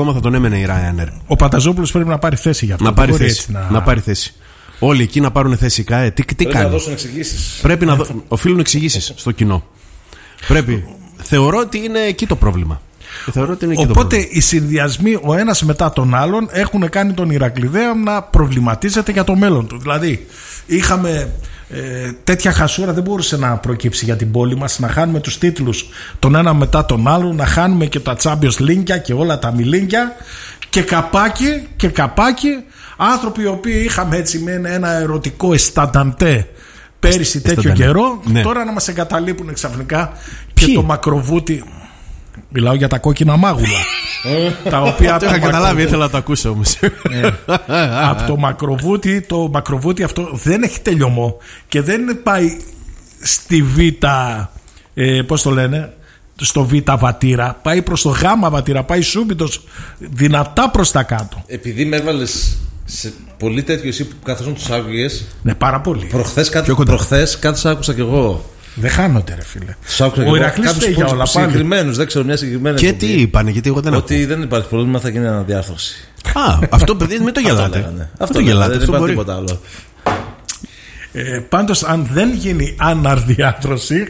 ακόμα θα τον έμενε η Ryanair. Ο Πανταζόπουλος πρέπει να πάρει θέση για αυτό. Να πάρει θέση. Όλοι εκεί να πάρουν θέση. Τι κάνει. Να δώσουν εξηγήσεις. Πρέπει να οφείλουν εξηγήσεις στο κοινό. Θεωρώ ότι είναι εκεί το πρόβλημα. Οπότε οι συνδυασμοί ο ένας μετά τον άλλον έχουν κάνει τον Ηρακλειδέα να προβληματίζεται για το μέλλον του. Δηλαδή είχαμε τέτοια χασούρα, δεν μπορούσε να προκύψει για την πόλη μας, να χάνουμε τους τίτλους τον ένα μετά τον άλλο, να χάνουμε και τα Champions League και όλα τα μιλίνκια και καπάκι άνθρωποι οι οποίοι είχαμε έτσι με ένα ερωτικό εστανταντέ πέρυσι τέτοιο καιρό, ναι. Τώρα να μας εγκαταλείπουν ξαφνικά. Και το Μακροβούτι. Μιλάω για τα κόκκινα μάγουλα. Τα οποία το είχα καταλάβει, ήθελα να το ακούσω όμως. Από το Μακροβούτι αυτό δεν έχει τελειωμό και δεν πάει στη Β, πώς το λένε, στο Β βατήρα, πάει προς το Γ βατήρα, πάει σούμπιτος δυνατά προς τα κάτω. Επειδή με έβαλες σε πολύ τέτοιο εσύ που καθώς τους άκουγες. Ναι, πάρα πολύ. Προχθές κάτι άκουσα κι εγώ. Δεν χάνονται, ρε φίλε. Ο Ηρακλής φταίει για όλα. Συγκεκριμένους, δεν ξέρω, μια συγκεκριμένη. Και τι είπανε, γιατί εγώ δεν ότι δεν υπάρχει πρόβλημα, θα γίνει αναδιάρθρωση. Αυτό παιδί, μην το γελάτε. Αυτό γελάτε, δεν υπάρχει τίποτα άλλο. Πάντως, αν δεν γίνει αναδιάρθρωση,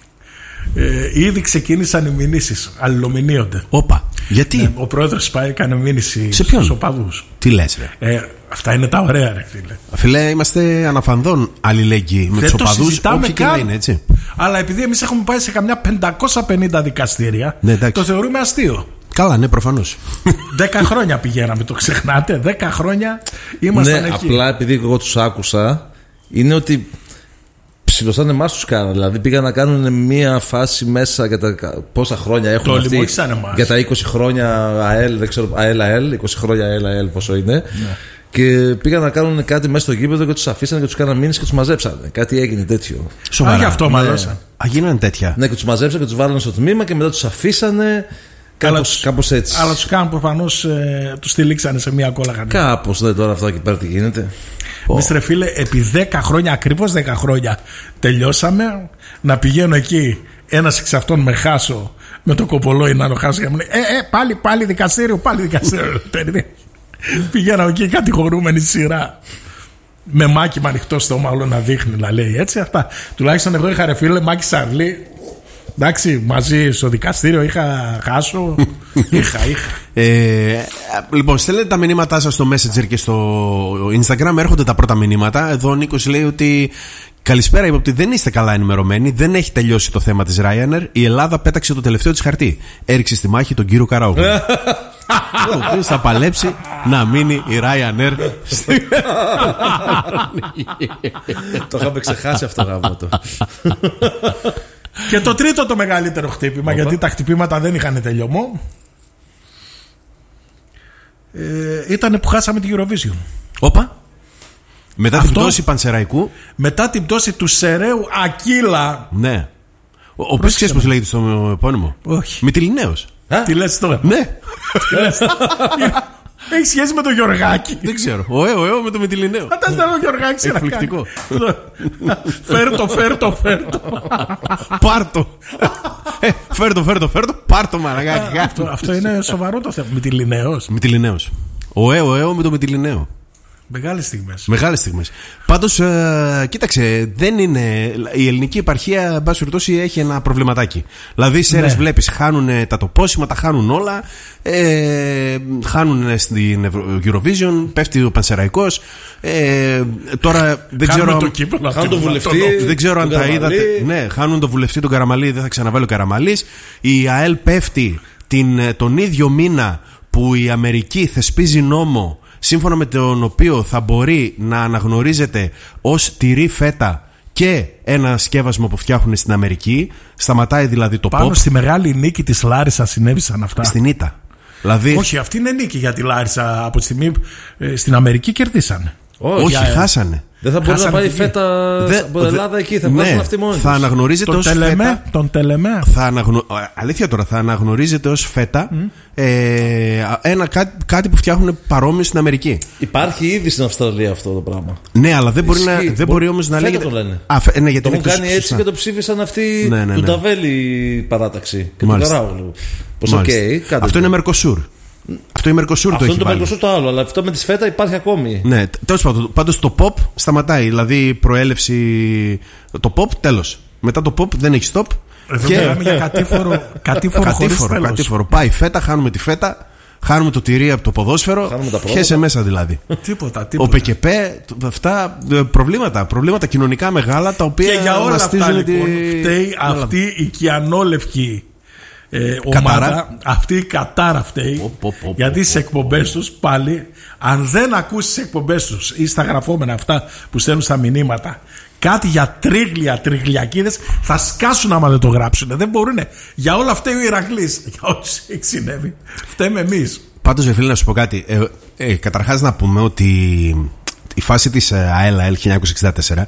ήδη ξεκίνησαν οι μηνύσεις. Αλληλομηνύονται. Όπα. Γιατί? Ναι, ο πρόεδρος πάει, έκανε μήνυση στους οπαδούς. Τι λες, ρε? Αυτά είναι τα ωραία, ρε φίλε. Φίλε, είμαστε αναφανδόν αλληλέγγυοι με τους οπαδούς, όποιοι και να είναι, έτσι. Αλλά επειδή εμείς έχουμε πάει σε καμιά 550 δικαστήρια, ναι, το θεωρούμε αστείο. Καλά, ναι, προφανώς. 10 χρόνια πηγαίναμε, το ξεχνάτε? 10 χρόνια ήμασταν εκεί. Απλά επειδή εγώ τους άκουσα, είναι ότι ψιλοστάν εμάς τους κάνανε. Δηλαδή πήγαν να κάνουν μία φάση μέσα για τα πόσα χρόνια έχουν αυτοί. Για τα 20 χρόνια ΑΕΛ, δεν ξέρω, ΑΕΛ, 20 χρόνια ΑΕΛ, πόσο είναι. Ναι. Και πήγαν να κάνουν κάτι μέσα στο γήπεδο και τους αφήσανε και τους κάναν μήνυση και τους μαζέψανε. Κάτι έγινε τέτοιο. Σοβαρά. Γι' αυτό μαλώσαν. Γίνανε τέτοια. Ναι, και τους μαζέψανε και τους βάλανε στο τμήμα και μετά τους αφήσανε. Κάπως έτσι. Αλλά τους κάνουν προφανώς, τους στυλίξανε σε μία κόλλα. Κάπως, ναι, τώρα αυτό εκεί πέρα τι γίνεται. Εμείς, ρε φίλε, επί 10 χρόνια, ακριβώς 10 χρόνια τελειώσαμε να πηγαίνω εκεί ένας εξ αυτών με Χάσο, με το κοπολόι να το Χάσο και μου λέει πάλι δικαστήριο. Πηγαίνω εκεί κατηγορούμενη σειρά, με μάκι με ανοιχτό στόμα, όλο να δείχνει, να λέει έτσι αυτά. Τουλάχιστον εγώ είχα, ρε φίλε, Μάκη Σαρλί. Εντάξει, μαζί στο δικαστήριο είχα Χάσο. Είχα. Λοιπόν, στέλνετε τα μηνύματά σας στο Messenger και στο Instagram. Έρχονται τα πρώτα μηνύματα. Εδώ ο Νίκος λέει ότι καλησπέρα, είπε ότι δεν είστε καλά ενημερωμένοι. Δεν έχει τελειώσει το θέμα της Ryanair. Η Ελλάδα πέταξε το τελευταίο της χαρτί. Έριξε στη μάχη τον κύριο Καράουγλου. Ο οποίος θα παλέψει να μείνει η Ryanair. Το είχαμε ξεχάσει αυτό γάμο το. Και το τρίτο το μεγαλύτερο χτύπημα, γιατί τα χτυπήματα δεν είχαν τελειωμό, ήταν που χάσαμε την Eurovision. Όπα. Μετά την πτώση Πανσεραϊκού. Μετά την πτώση του Σεραίου Ακύλα. Ναι. Ο οποίος ξέρεις πώς λέγεται στο επώνυμο? Όχι. Μυτιληναίος. Τι λες τώρα? Ναι. Έχει σχέση με τον Γιωργάκη? Δεν ξέρω. Ο με το Μυτιληναίο. Φαντάζομαι ο Γιωργάκης. Εκπληκτικό. Φέρτο. Πάρτο. Φέρτο. Πάρτο, μαραγάκι. Αυτό είναι σοβαρό το θέμα. Μυτιληναίος. Ο με το Μυτιληναίο. Μεγάλες στιγμές. Πάντως, κοίταξε, δεν είναι. Η ελληνική επαρχία, εν πάση περιπτώσει, έχει ένα προβληματάκι. Δηλαδή, οι Σέρες βλέπεις, χάνουν τα τοπόσημα, τα χάνουν όλα. Χάνουν στην Eurovision, πέφτει ο Πανσεραϊκός. Τώρα δεν ξέρω. Χάνουν τον βουλευτή. Δεν ξέρω αν τα είδατε. Ναι, χάνουν τον βουλευτή τον Καραμαλή, δεν θα ξαναβάλει ο Καραμαλής. Η ΑΕΛ πέφτει τον ίδιο μήνα που η Αμερική θεσπίζει νόμο, σύμφωνα με τον οποίο θα μπορεί να αναγνωρίζεται ως τυρί φέτα και ένα σκεύασμα που φτιάχνουν στην Αμερική. Σταματάει δηλαδή το πάνω pop. Στη μεγάλη νίκη της Λάρισα συνέβησαν αυτά. Στην ήττα. Δηλαδή... Όχι, αυτή είναι νίκη για τη Λάρισα. Από τη στιγμή στην Αμερική κερδίσανε. Όχι, χάσανε. Δεν θα μπορεί να πάει φέτα από Ελλάδα εκεί. Θα βγάλουν αυτοί μόνοι. Θα αναγνωρίζεται ως φέτα. Τον τελεμέ. Αλήθεια τώρα, θα αναγνωρίζεται ως φέτα κάτι που φτιάχνουν παρόμοιο στην Αμερική. Υπάρχει ήδη στην Αυστραλία αυτό το πράγμα. Ναι, αλλά δεν μπορεί όμως να λέγεται. Το λένε. Γιατί το έχουν κάνει έτσι και το ψήφισαν αυτοί του Ταβέλη παράταξη και του Καράουλου. Αυτό είναι Μερκοσούρ. Αυτό η Mercosur το έχει βάλει. Αυτό το άλλο, αλλά αυτό με τη ΦΕΤΑ υπάρχει ακόμη. Ναι, τέλος πάντων. Πάντως το pop σταματάει. Δηλαδή προέλευση. Το pop, τέλος. Μετά το pop δεν έχει stop. Και μιλάμε για κατήφορο. Πάει φέτα, χάνουμε τη φέτα. Χάνουμε το τυρί από το ποδόσφαιρο. Χέσε μέσα δηλαδή. Τίποτα. Ο ΠΚΠ, αυτά προβλήματα κοινωνικά μεγάλα τα οποία. Και για όλα αυτά λοιπόν φταίει αυτή η κιανόλευκη ομάδα, αυτή η Κατάρα φταίει. Γιατί στις εκπομπές τους πάλι, αν δεν ακούσεις τις εκπομπές τους ή στα γραφόμενα αυτά που στέλνουν στα μηνύματα κάτι για τρίγλιακίδες, θα σκάσουν άμα δεν το γράψουν. Δεν μπορούνε. Για όλα αυτά ο Ηρακλής, για όσοι συνέβη, φταίμε εμείς. Πάντως, φίλε, να σου πω κάτι. Καταρχάς να πούμε ότι η φάση της ΑΕΛ 1964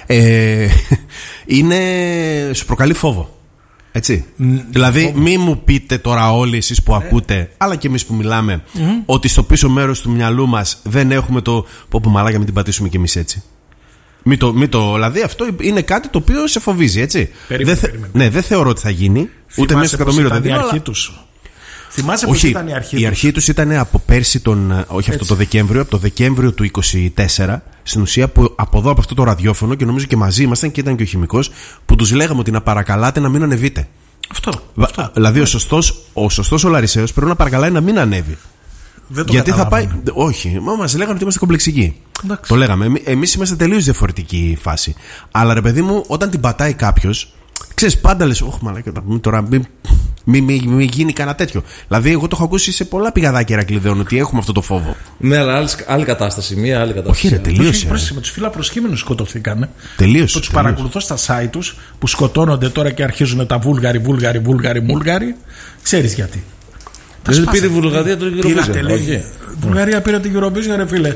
σου προκαλεί φόβο. Έτσι. Δηλαδή, μη μου πείτε τώρα όλοι εσείς που ακούτε, αλλά και εμείς που μιλάμε, ότι στο πίσω μέρος του μυαλού μας δεν έχουμε το πω μαλάκα, μην την πατήσουμε κι εμείς έτσι. Δηλαδή, αυτό είναι κάτι το οποίο σε φοβίζει, έτσι. Ναι, δεν θεωρώ ότι θα γίνει. Ούτε μέσα στο εκατομμύριο δεν είναι. Θυμάσαι πώς ήταν η αρχή τους? Η αρχή τους ήταν από πέρσι αυτό το Δεκέμβριο, από το Δεκέμβριο του 24, στην ουσία, που από αυτό το ραδιόφωνο, και νομίζω και μαζί ήμασταν και ήταν και ο χημικός, που τους λέγαμε ότι να παρακαλάτε να μην ανεβείτε. Αυτό. Δηλαδή, ο σωστός ο Λαρισαίος πρέπει να παρακαλάει να μην ανέβει. Γιατί θα πάει. Όχι, μας λέγανε ότι είμαστε κομπλεξικοί. Το λέγαμε. Εμείς είμαστε τελείως διαφορετική φάση. Αλλά ρε παιδί μου, όταν την πατάει κάποιος, ξέρεις, πάντα λες, όχι μαλάκα, τώρα μην γίνει κανένα τέτοιο. Δηλαδή, εγώ το έχω ακούσει σε πολλά πηγαδάκια Ηρακλειδαίων ότι έχουμε αυτό το φόβο. Ναι, αλλά άλλη κατάσταση. Μία άλλη κατάσταση. Όχι, ρε, τελείωσε. Με τους φιλαπροσκύμενους σκοτωθήκανε. Τελείωσε. Τους παρακολουθώ στα site τους που σκοτώνονται τώρα και αρχίζουν τα Βούλγαροι. Ξέρεις γιατί? Δεν πήρε η Βουλγαρία το Eurovision. Η Βουλγαρία πήρε την Eurovision, ρε φίλε.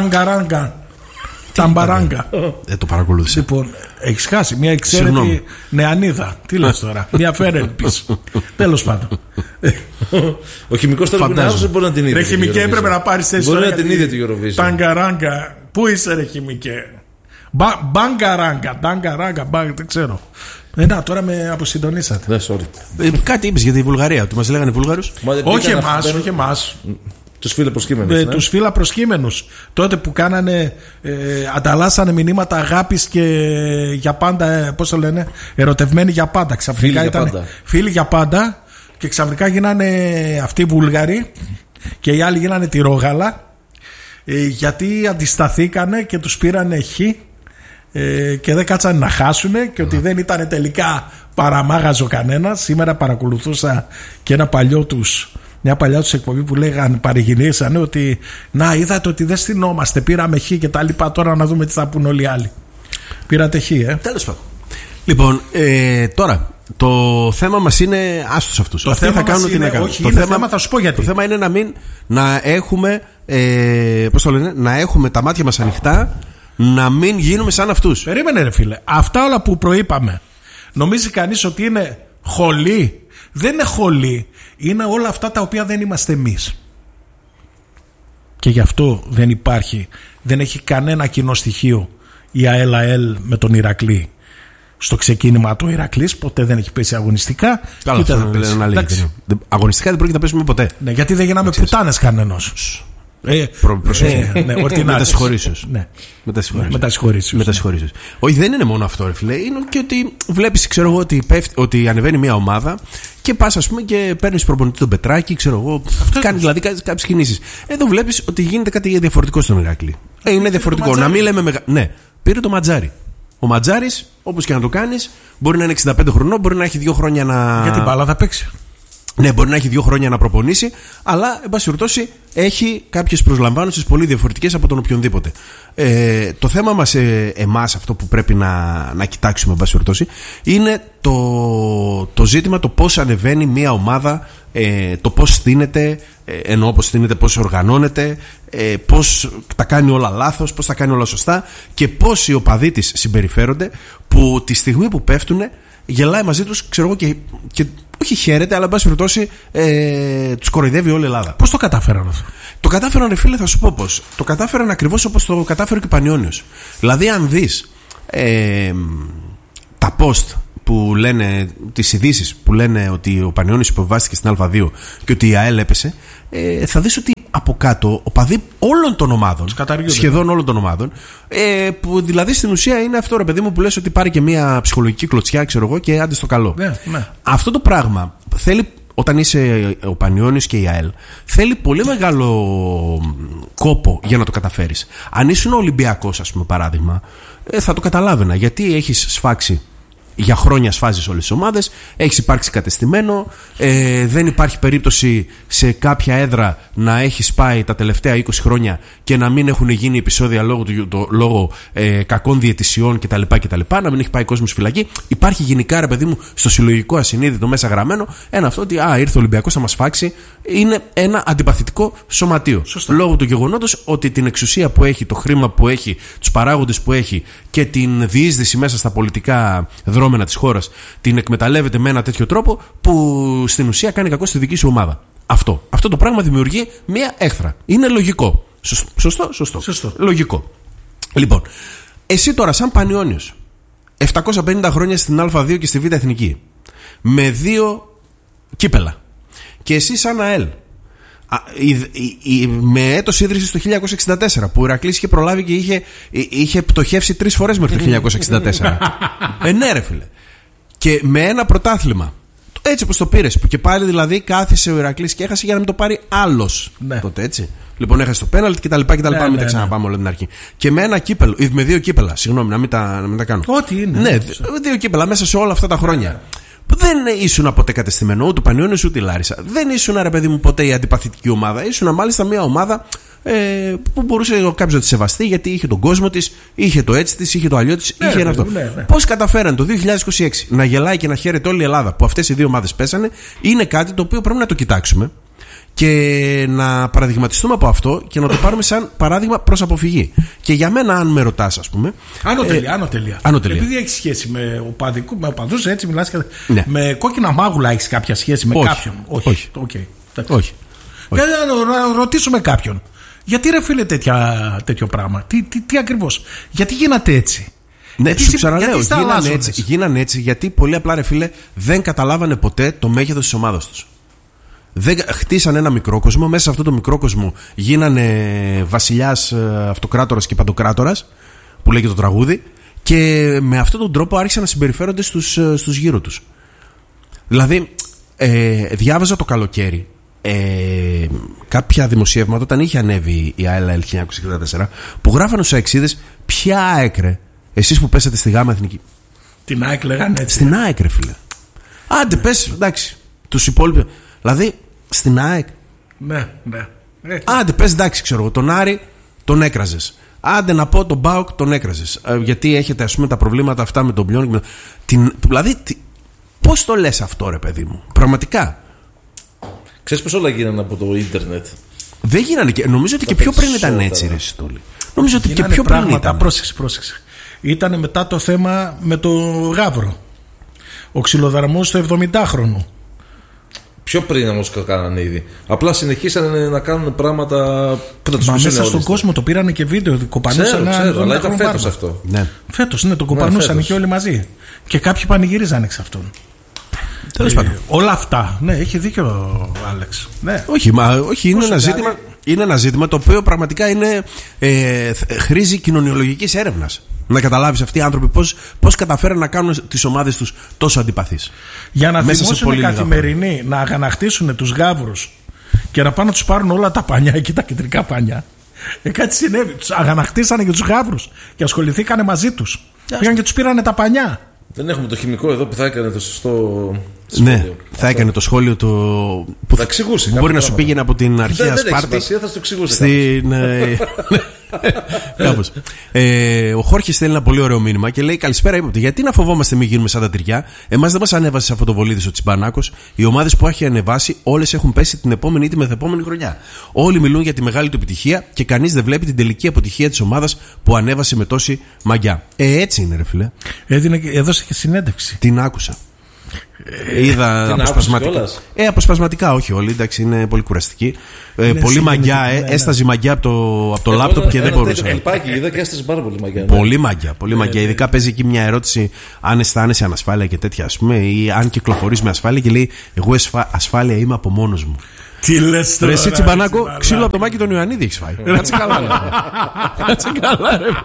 Ταμπαράγκα. Δεν το παρακολούθησα. Λοιπόν, έχεις χάσει μια εξαίρετη νεανίδα. Τι λες τώρα? Μια φέρελπης. Τέλος πάντων. Ο χημικός τώρα δεν μπορεί να την είδε. Ρε χημικέ, έπρεπε να πάρεις θέση. Μπορεί να την είδε την Eurovision. Ταγκαράγκα. Πού είσαι, ρε χημικέ? Μπαγκαράγκα, δεν ξέρω. Τώρα με αποσυντονίσατε. Κάτι είπες για τη Βουλγαρία, ότι μας λέγανε Βούλγαρους. Όχι εμάς. Τους φιλαπροσκύμενους. Τους φιλαπροσκύμενους. Τότε που κάνανε, ανταλλάσσανε μηνύματα αγάπης και για πάντα, πώς το λένε, ερωτευμένοι για πάντα. Ξαφνικά ήταν φίλοι για πάντα και ξαφνικά γίνανε αυτοί οι Βούλγαροι και οι άλλοι γίνανε τη Ρόγαλα, γιατί αντισταθήκανε και τους πήρανε και δεν κάτσανε να χάσουνε και ότι δεν ήταν τελικά παραμάγαζο κανένα. Σήμερα παρακολουθούσα και μια παλιά τους εκπομπή που λέγανε, παρηγυρίσανε ότι να, είδατε ότι δεν στυνόμαστε, πήραμε και τα λοιπά, τώρα να δούμε τι θα πούν όλοι οι άλλοι. Πήρατε Τέλος πάντων. Λοιπόν, τώρα το θέμα μας είναι άστος αυτούς. Το θέμα θα κάνουν την έκανα. Το θέμα θα σου πω γιατί. Το θέμα είναι να έχουμε πώς το λένε, να έχουμε τα μάτια μας ανοιχτά, να μην γίνουμε σαν αυτούς. Περίμενε ρε φίλε. Αυτά όλα που προείπαμε, νομίζει κανείς ότι είναι χολή? Δεν είναι χολή. Είναι όλα αυτά τα οποία δεν είμαστε εμείς. Και γι' αυτό δεν έχει κανένα κοινό στοιχείο η ΑΕΛ με τον Ηρακλή. Στο ξεκίνημα του Ηρακλής ποτέ δεν έχει πέσει αγωνιστικά. Καλά, αυτό δεν αγωνιστικά δεν πρόκειται να πέσουμε ποτέ. Ναι, γιατί δεν γίναμε πουτάνες κανένας. Μετασχωρήσεις. Όχι, δεν είναι μόνο αυτό, ρε φίλε. Είναι και ότι βλέπεις, ξέρω εγώ, ότι ανεβαίνει μια ομάδα και πας, ας πούμε, και παίρνεις προπονητή τον Πετράκη, ξέρω εγώ. Κάνει δηλαδή κάποιες κινήσεις. Εδώ βλέπεις ότι γίνεται κάτι διαφορετικό στον Ηράκλη. Είναι διαφορετικό. Να μην λέμε. Ναι, πήρε το Ματζάρι. Ο Ματζάρης, όπως και να το κάνεις, μπορεί να είναι 65 χρονών, μπορεί να έχει 2 χρόνια να. Για την μπάλα θα παίξει. Ναι, μπορεί να έχει 2 χρόνια να προπονήσει, αλλά εν πάση περιπτώσει έχει κάποιες προσλαμβάνωσες πολύ διαφορετικές από τον οποιονδήποτε. Το θέμα μας, εμάς, αυτό που πρέπει να κοιτάξουμε, εν πάση περιπτώσει, είναι το ζήτημα το πώς ανεβαίνει μια ομάδα, το πώς στείνεται, εννοώ πώς στείνεται, πώς οργανώνεται, πώς τα κάνει όλα λάθος, πώς τα κάνει όλα σωστά και πώς οι οπαδοί της συμπεριφέρονται, που τη στιγμή που πέφτουνε γελάει μαζί τους, ξέρω εγώ, και όχι χαίρεται, αλλά εν πάση περιπτώσει τους κοροϊδεύει όλη η Ελλάδα. Πώς το κατάφεραν αυτό? Το κατάφεραν, ρε φίλε, θα σου πω πώς. Το κατάφεραν ακριβώς όπως το κατάφερε και ο Πανιώνιος. Δηλαδή, αν δεις τα post που λένε, τις ειδήσεις που λένε ότι ο Πανιώνιος υποβιβάστηκε στην Α2 και ότι η ΑΕΛ έπεσε, θα δεις ότι από κάτω οπαδοί όλων των ομάδων, σχεδόν όλων των ομάδων, που δηλαδή στην ουσία είναι αυτό, ρε παιδί μου, που λες ότι πάρει και μια ψυχολογική κλωτσιά, ξέρω εγώ, και άντε στο καλό. Ναι. Αυτό το πράγμα θέλει, όταν είσαι ο Πανιώνιος και η ΑΕΛ, θέλει πολύ μεγάλο κόπο για να το καταφέρεις. Αν ήσουν ο Ολυμπιακός, ας πούμε, παράδειγμα, θα το καταλάβαινα, γιατί έχεις σφάξει. Για χρόνια σφάζεις όλες τις ομάδες, έχεις υπάρξει κατεστημένο, δεν υπάρχει περίπτωση σε κάποια έδρα να έχεις πάει τα τελευταία 20 χρόνια και να μην έχουν γίνει επεισόδια λόγω κακών διαιτησιών κτλ. Να μην έχει πάει κόσμος φυλακή. Υπάρχει γενικά, ρε παιδί μου, στο συλλογικό ασυνείδητο μέσα γραμμένο ένα αυτό ότι ήρθε ο Ολυμπιακός να μας φάξει. Είναι ένα αντιπαθητικό σωματείο. Σωστά. Λόγω του γεγονότος ότι την εξουσία που έχει, το χρήμα που έχει, τους παράγοντες που έχει και την διείσδυση μέσα στα πολιτικά δρόμενα της χώρας την εκμεταλλεύεται με ένα τέτοιο τρόπο που στην ουσία κάνει κακό στη δική σου ομάδα. Αυτό το πράγμα δημιουργεί μία έχθρα. Είναι λογικό. Σωστό. Λογικό. Λοιπόν, εσύ τώρα σαν Πανιώνιος 750 χρόνια στην Α2 και στη Β' Εθνική με 2 κύπελα και εσύ σαν ΑΕΛ με έτος ίδρυσης το 1964 που ο Ηρακλής είχε προλάβει και είχε πτωχεύσει 3 φορές μέχρι το 1964. Ναι, ρε φίλε. Και με ένα πρωτάθλημα, έτσι όπως το πήρες, που και πάλι δηλαδή κάθισε ο Ηρακλής και έχασε για να μην το πάρει άλλος. Ναι. Τότε έτσι. Λοιπόν, έχασε το πέναλτ κτλ. Μην τα ξαναπάμε όλα την αρχή. Και με ένα κύπελο, με 2 κύπελα, συγγνώμη, να μην τα κάνω. Ό,τι είναι. Ναι, 2 κύπελα μέσα σε όλα αυτά τα χρόνια. Που δεν ήσουν ποτέ κατεστημένο ούτε ο Πανιώνιος ούτε η Λάρισα. Δεν ήσουν, ρε παιδί μου, ποτέ η αντιπαθητική ομάδα. Ήσουν μάλιστα μια ομάδα που μπορούσε κάποιος να τη σεβαστεί, γιατί είχε τον κόσμο της, είχε το έτσι της, είχε το αλλιώ της, είχε ένα αυτό. Ναι. Πώς καταφέραν το 2026 να γελάει και να χαίρεται όλη η Ελλάδα που αυτές οι δύο ομάδες πέσανε, είναι κάτι το οποίο πρέπει να το κοιτάξουμε και να παραδειγματιστούμε από αυτό και να το πάρουμε σαν παράδειγμα προς αποφυγή. Και για μένα, αν με ρωτάς, ας πούμε. Άνω τελεία. Επειδή έχει σχέση με οπαδούς, έτσι μιλάς. Ναι. Με κόκκινα μάγουλα έχει κάποια σχέση με κάποιον. Όχι. Να ρωτήσουμε κάποιον. Γιατί, ρε φίλε, τέτοιο πράγμα. Τι ακριβώς. Γιατί γίνατε έτσι. Ναι, σου ξαναλέω, γίνανε έτσι γιατί πολύ απλά, ρε φίλε, δεν καταλάβανε ποτέ το μέγεθος της ομάδας τους. Χτίσανε ένα μικρό κόσμο. Μέσα σε αυτό το μικρό κόσμο γίνανε βασιλιάς, αυτοκράτορας και παντοκράτορας, που λέγεται το τραγούδι, και με αυτόν τον τρόπο άρχισαν να συμπεριφέρονται στους γύρω τους. Δηλαδή, διάβαζα το καλοκαίρι κάποια δημοσιεύματα όταν είχε ανέβει η ΑΕΛ 1964, που γράφανε στους αεξίδες ποια ΑΕΚ, ρε, εσείς που πέσατε στη Γάμα Εθνική. Την ΑΕΚ λέγανε έτσι. Στην ΑΕΚ, ρε φίλε. Άντε, πες, εντάξει, τους υπόλοιπους. Δηλαδή, στην ΑΕΚ. Ναι. Άντε, πες, εντάξει, ξέρω εγώ, τον Άρη τον έκραζες. Άντε να πω τον ΠΑΟΚ τον έκραζες. Γιατί έχετε, ας πούμε, τα προβλήματα αυτά με τον Πλιόν. Δηλαδή, πώς το λες αυτό, ρε παιδί μου, πραγματικά. Ξέρεις πως όλα γίνανε από το ίντερνετ. Δεν γίνανε και νομίζω ότι και πιο πριν ήταν έτσι, ρε Στόλη. Νομίζω ότι και πιο πριν ήταν. Πρόσεξε. Ήτανε μετά το θέμα με το Γαύρο. Ο ξυλοδαρμός του 70χρονου. Πιο πριν όμως κάνανε ήδη. Απλά συνεχίσανε να κάνουν πράγματα που θα τους πείσανε. Μέσα στον κόσμο το πήρανε και βίντεο. Κοπανούσαν. Ξέρω, αλλά ήταν φέτος αυτό. Ναι. Φέτος, ναι, το κοπανούσαν και όλοι μαζί. Και κάποιοι πανηγύριζαν εξ αυτών. Τέλος πάντων. Όλα αυτά. Ναι, έχει δίκιο ο Άλεξ. Ναι. Όχι, είναι ένα ζήτημα το οποίο πραγματικά χρήζει κοινωνιολογικής έρευνας. Να καταλάβεις αυτοί οι άνθρωποι πώς καταφέραν να κάνουν τις ομάδες τους τόσο αντιπαθείς. Για να δημόσουν οι καθημερινοί να αγανακτήσουν τους γάβρους και να πάνε να τους πάρουν όλα τα πανιά εκεί, τα κεντρικά πανιά. Κάτι συνέβη. Τους αγανακτήσανε και τους γάβρους και ασχοληθήκανε μαζί τους. Πήγαν και τους πήρανε τα πανιά. Δεν έχουμε το χημικό εδώ που θα έκανε το σωστό. Ναι, θα έκανε το σχόλιο που θα εξηγούσε. Μπορεί να σου πήγαινε από την αρχαία Σπάρτη. Θα το εξηγούσε. Κάπως. Ο Χόρχε στέλνει ένα πολύ ωραίο μήνυμα και λέει: καλησπέρα, είπατε. Γιατί να φοβόμαστε μην γίνουμε σαν τα τυριά. Εμάς δεν μας ανέβασε σε φωτοβολίδες ο Τσιμπανάκος. Οι ομάδες που έχει ανεβάσει όλες έχουν πέσει την επόμενη ή τη μεθεπόμενη χρονιά. Όλοι μιλούν για τη μεγάλη του επιτυχία και κανείς δεν βλέπει την τελική αποτυχία της ομάδας που ανέβασε με τόση μαγιά. Έτσι είναι, ρε φίλε. Έδωσε και συνέντευξη. Την άκουσα. Είδα αποσπασματικά. Αποσπασματικά, όχι όλοι, εντάξει, είναι πολύ κουραστική. Πολύ μαγιά, έσταζε μαγιά από το λάπτοπ και δεν μπορούσα. Είδα και έσταζε πάρα πολύ μαγιά. Πολύ μαγιά. Ειδικά παίζει εκεί μια ερώτηση αν αισθάνεσαι ανασφάλεια και τέτοια, ας πούμε, ή αν κυκλοφορείς με ασφάλεια και λέει εγώ ασφάλεια είμαι από μόνος μου. Τι λες τώρα. Εσύ Τσιμπανάκο, ξύλο από το μάκι τον Ιωαννίδη έχεις φάει. Κάτσε καλά. Κάτσε καλά, ρε.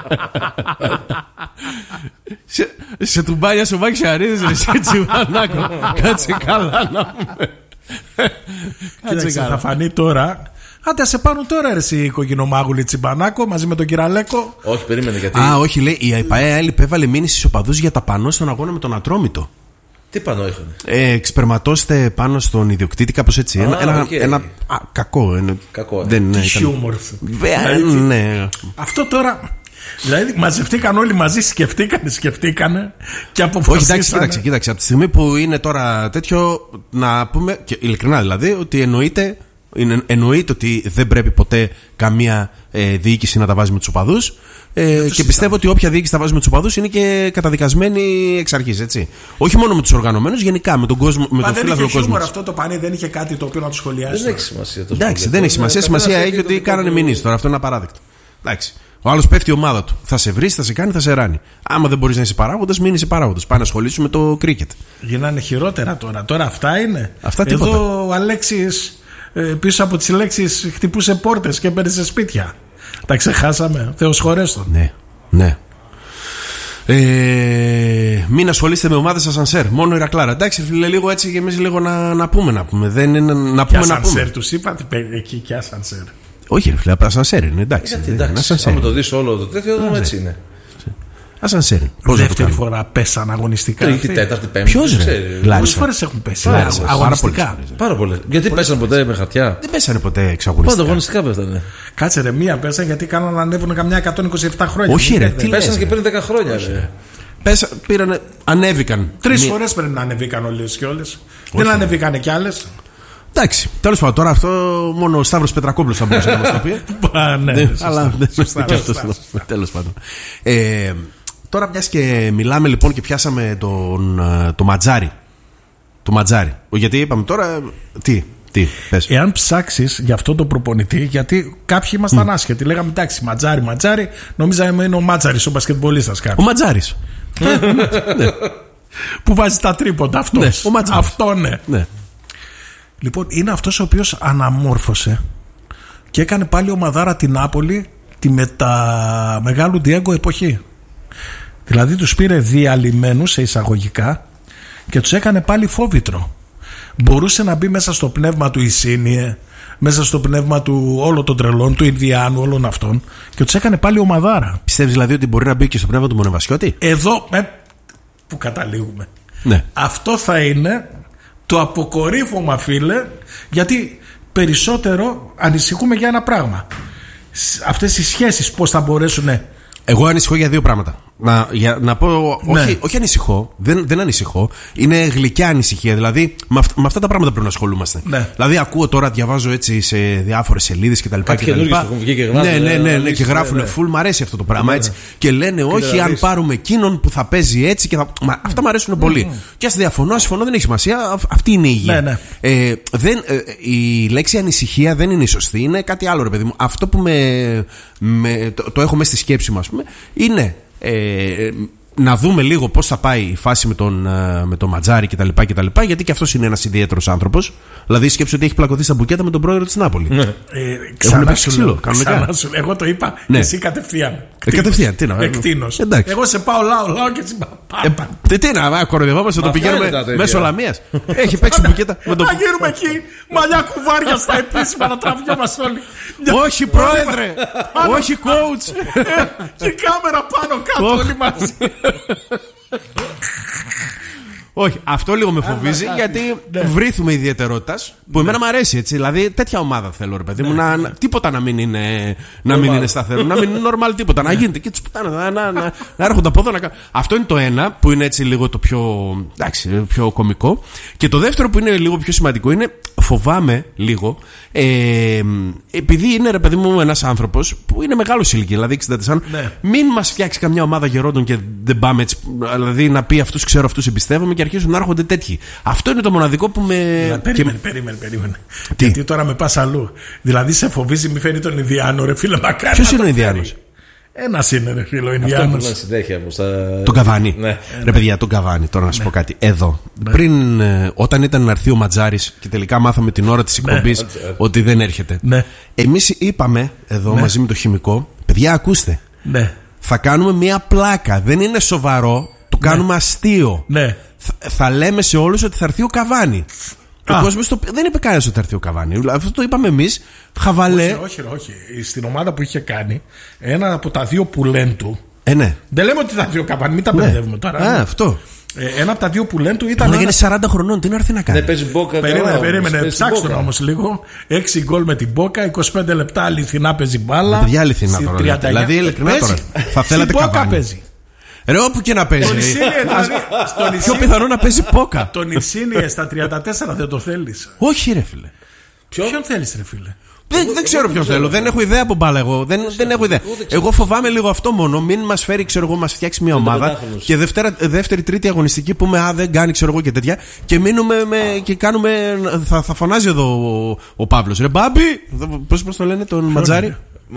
Σε τουμπάνια σου μάκι αρίδες, ρε εσύ Τσιμπανάκο. Κάτσε καλά να πούμε. Κάτσε, θα φανεί τώρα. Άντε, σε πάνω τώρα, ρε εσύ οικογενομάγουλη Τσιμπανάκο, μαζί με τον Κυραλέκο. Όχι, περίμενε γιατί. Όχι, λέει, η ΑΕΛ υπέβαλε μήνυση στους οπαδούς για τα πανό στον αγώνα με τον Ατρόμητο. Τι πανό είχαν? Εξπερματώστε πάνω στον ιδιοκτήτη, κάπως έτσι. Ένα κακό. Τι χιούμορ. Ναι. Αυτό τώρα. Δηλαδή μαζευτήκαν όλοι μαζί, σκεφτήκανε και αποφασίσανε. Όχι, εντάξει, κοίταξε. Από τη στιγμή που είναι τώρα τέτοιο, να πούμε, και ειλικρινά δηλαδή, ότι εννοείται ότι δεν πρέπει ποτέ καμία διοίκηση να τα βάζει με τους οπαδούς. Και πιστεύω ότι όποια διοίκηση τα βάζει με τους οπαδούς είναι και καταδικασμένη εξ αρχής, έτσι. Όχι μόνο με τους οργανωμένους, γενικά με τον κόσμο. Με τον φίλαθλο κόσμο. Αυτό το πανί δεν είχε κάτι το οποίο να το σχολιάσει. Δεν έχει σημασία. Εντάξει, δεν έχει σημασία. Σημασία έχει ότι κάνανε μηνύσεις τώρα. Αυτό είναι απαράδεκτο. Εντάξει. Ο άλλος πέφτει η ομάδα του. Θα σε βρει, θα σε κάνει, θα σε ράνει. Άμα δεν μπορείς να είσαι παράγοντας, μην είσαι παράγοντας. Πάει να ασχολήσου με το κρίκετ. Γίνανε χειρότερα τώρα. Τώρα αυτά είναι. Αυτά εδώ ο Αλέξης πίσω από τις λέξεις χτυπούσε πόρτες και έμπαινε σε σπίτια. Τα ξεχάσαμε. Θεός χωρέστον. Ναι. Μην ασχολείστε με ομάδες ασανσέρ. Μόνο η Ρακλάρα. Εντάξει, φίλε, λίγο έτσι και εμείς λίγο να πούμε. Δεν είναι να πούμε. Ασανσέρ τους είπατε εκεί και ασανσέρ. Όχι, φίλε, ασανσέρ είναι. Εντάξει. Αν το δεις όλο το τέτοιο, έτσι είναι. Ασανσέρ. Δεύτερη φορά πέσαν αγωνιστικά. Τρίτη, τέταρτη, πέμπτη. Ποιος ρε? Πόσες φορές έχουν πέσει αγωνιστικά? Πάρα πολλές. Γιατί πέσαν ποτέ με χαρτιά? Δεν πέσανε ποτέ εξαγωνιστικά. Πάντα αγωνιστικά πέσανε. Κάτσε ρε, μία πέσαν γιατί κάναν να ανέβουν καμιά 127 χρόνια. Όχι ρε, πέσαν και πριν 10 χρόνια. Ανέβηκαν. 3 φορές πρέπει να ανεβήκαν όλες και όλες. Δεν ανεβήκανε κι άλλες. Εντάξει, τέλος πάντων, τώρα αυτό μόνο ο Σταύρος Πετρακόπουλος θα μπορούσε να μας το πει. Ναι, αλλά τέλος πάντων. Τώρα μιας και μιλάμε λοιπόν και πιάσαμε το Ματζάρι. Το Ματζάρι. Γιατί είπαμε τώρα. Τι πες. Εάν ψάξεις για αυτό το προπονητή, γιατί κάποιοι ήμασταν άσχετοι. Λέγαμε εντάξει, Ματζάρι. Νομίζαμε είναι ο Μάτζαρης, ο μπασκετμπολίστας κάποιος. Ο Ματζάρης. Που βάζει τα τρίποντα αυτός. Αυτό ναι. Λοιπόν, είναι αυτός ο οποίος αναμόρφωσε και έκανε πάλι ομαδάρα την Νάπολη τη μετα μεγάλου Ντιέγκο εποχή. Δηλαδή τους πήρε διαλυμένους σε εισαγωγικά και τους έκανε πάλι φόβητρο. Μπορούσε να μπει μέσα στο πνεύμα του Ισίνιε, μέσα στο πνεύμα του όλων των τρελών, του Ινδιάνου, όλων αυτών, και τους έκανε πάλι ομαδάρα. Πιστεύεις δηλαδή ότι μπορεί να μπει και στο πνεύμα του Μονεβασιώτη? Εδώ που καταλήγουμε. Ναι. Αυτό θα είναι το αποκορύφωμα, φίλε, γιατί περισσότερο ανησυχούμε για ένα πράγμα. Αυτές οι σχέσεις πώς θα μπορέσουν. Εγώ ανησυχώ για δύο πράγματα. Να πω, όχι ανησυχώ, δεν ανησυχώ. Είναι γλυκιά ανησυχία. Δηλαδή, με αυτά τα πράγματα πρέπει να ασχολούμαστε. Ναι. Δηλαδή, ακούω τώρα, διαβάζω έτσι σε διάφορες σελίδες κτλ. Ναι, και γράφουν full. Μ' αρέσει αυτό το πράγμα έτσι. Και λένε, όχι, αν πάρουμε εκείνον που θα παίζει έτσι. Αυτά μου αρέσουν πολύ. Και ας διαφωνώ, συμφωνώ, δεν έχει σημασία. Αυτή είναι η υγεία. Η λέξη ανησυχία δεν είναι η σωστή. Είναι κάτι άλλο, ρε παιδί μου. Αυτό που το έχω μέσα στη σκέψη μου, ας πούμε, είναι. Να δούμε λίγο πώς θα πάει η φάση με τον Ματζάρι κτλ. Γιατί και αυτός είναι ένας ιδιαίτερος άνθρωπος. Δηλαδή σκέψου ότι έχει πλακωθεί στα μπουκέτα με τον πρόεδρο της Νάπολη. Ξανά ξύλο. Εγώ το είπα, εσύ κατευθείαν. Κατευθείαν, τι να πω. Εκτείνος. Εγώ σε πάω λάω και έτσι πάω. Τι να κοροϊδευόμαστε, το πηγαίνουμε μέσω Λαμίας. Έχει παίξει μπουκέτα. Να γύρουμε εκεί, μαλλιά κουβάρια στα επίσημα, να τραβιόμαστε όλοι. Όχι πρόεδρε, όχι coach. Και κάμερα πάνω κάτω όλοι μαζί. Όχι, αυτό λίγο με φοβίζει γιατί βρήθουμε ιδιαιτερότητας που εμένα μου αρέσει έτσι. Δηλαδή τέτοια ομάδα θέλω, ρε παιδί μου. Τίποτα να μην είναι σταθερό, να μην είναι normal τίποτα. Να γίνεται και τους πουτάνε, να έρχονται από εδώ. Αυτό είναι το ένα που είναι έτσι λίγο το πιο κωμικό. Και το δεύτερο που είναι λίγο πιο σημαντικό είναι φοβάμαι λίγο επειδή είναι, ρε παιδί μου, ένας άνθρωπος που είναι μεγάλος ηλικία, δηλαδή 64, μην μας φτιάξει καμιά ομάδα γερόντων και δεν πάμε έτσι. Δηλαδή να πει αυτούς ξέρω, αυτούς εμπιστεύομαι και αρχίσουν να έρχονται τέτοιοι. Αυτό είναι το μοναδικό που με. Περίμενε. Γιατί τώρα με πας αλλού. Δηλαδή σε φοβίζει μη φέρει τον Ινδιάνο, ρε φίλε, μακάρι. Ποιος είναι ο Ινδιάνος? Ένας είναι, ρε φίλε, ο Ινδιάνος. Τον Καβάνι. Ναι. Ρε παιδιά, τον Καβάνι. Τώρα να σας πω κάτι. Εδώ. Πριν, όταν ήταν να έρθει ο Ματζάρης και τελικά μάθαμε την ώρα της εκπομπής ότι δεν έρχεται. Ναι. Εμείς είπαμε εδώ μαζί με το χημικό, παιδιά, ακούστε. Ναι. Θα κάνουμε μια πλάκα. Δεν είναι σοβαρό. Το κάνουμε αστείο. Ναι. Θα λέμε σε όλους ότι θα έρθει ο Καβάνι. Ο κόσμος δεν είπε κανένας ότι θα έρθει ο Καβάνι. Αυτό το είπαμε εμείς. Χαβαλέ. Όχι. Στην ομάδα που είχε κάνει, ένα από τα δύο που λένε του. Ναι. Δεν λέμε ότι θα έρθει ο Καβάνι, μην τα μπερδεύουμε τώρα. Αυτό. Ένα από τα δύο που λένε του ήταν. Είναι 40 χρονών, τι να έρθει να κάνει. Δεν παίζει Μπόκα. Περίμενε. Ψάξτε τον όμως λίγο. 6 γκολ με την Μπόκα, 25 λεπτά αληθινά παίζει μπάλα. Παιδιά, αληθινά τώρα. Δηλαδή, ειλικρινά τώρα. Θα θέλατε Καβάνι. Ρε, όπου και να παίζει. Πιο πιθανό να παίζει πόκα. Τον Ινσίνιε στα 34 δεν το θέλεις? Όχι, ρε φίλε. Ποιον θέλεις, ρε φίλε? Δεν ξέρω ποιον θέλω. Δεν έχω ιδέα από μπάλα εγώ. Δεν έχω ιδέα. Εγώ φοβάμαι λίγο αυτό μόνο. Μην μας φέρει, ξέρω εγώ, μας φτιάξει μια ομάδα και δεύτερη, τρίτη αγωνιστική πούμε δεν κάνει, ξέρω εγώ και τέτοια. Και μείνουμε και κάνουμε. Θα φωνάζει εδώ ο Παύλος. Ρε Μπάμπη! Πώς το λένε τον Ματζάρη?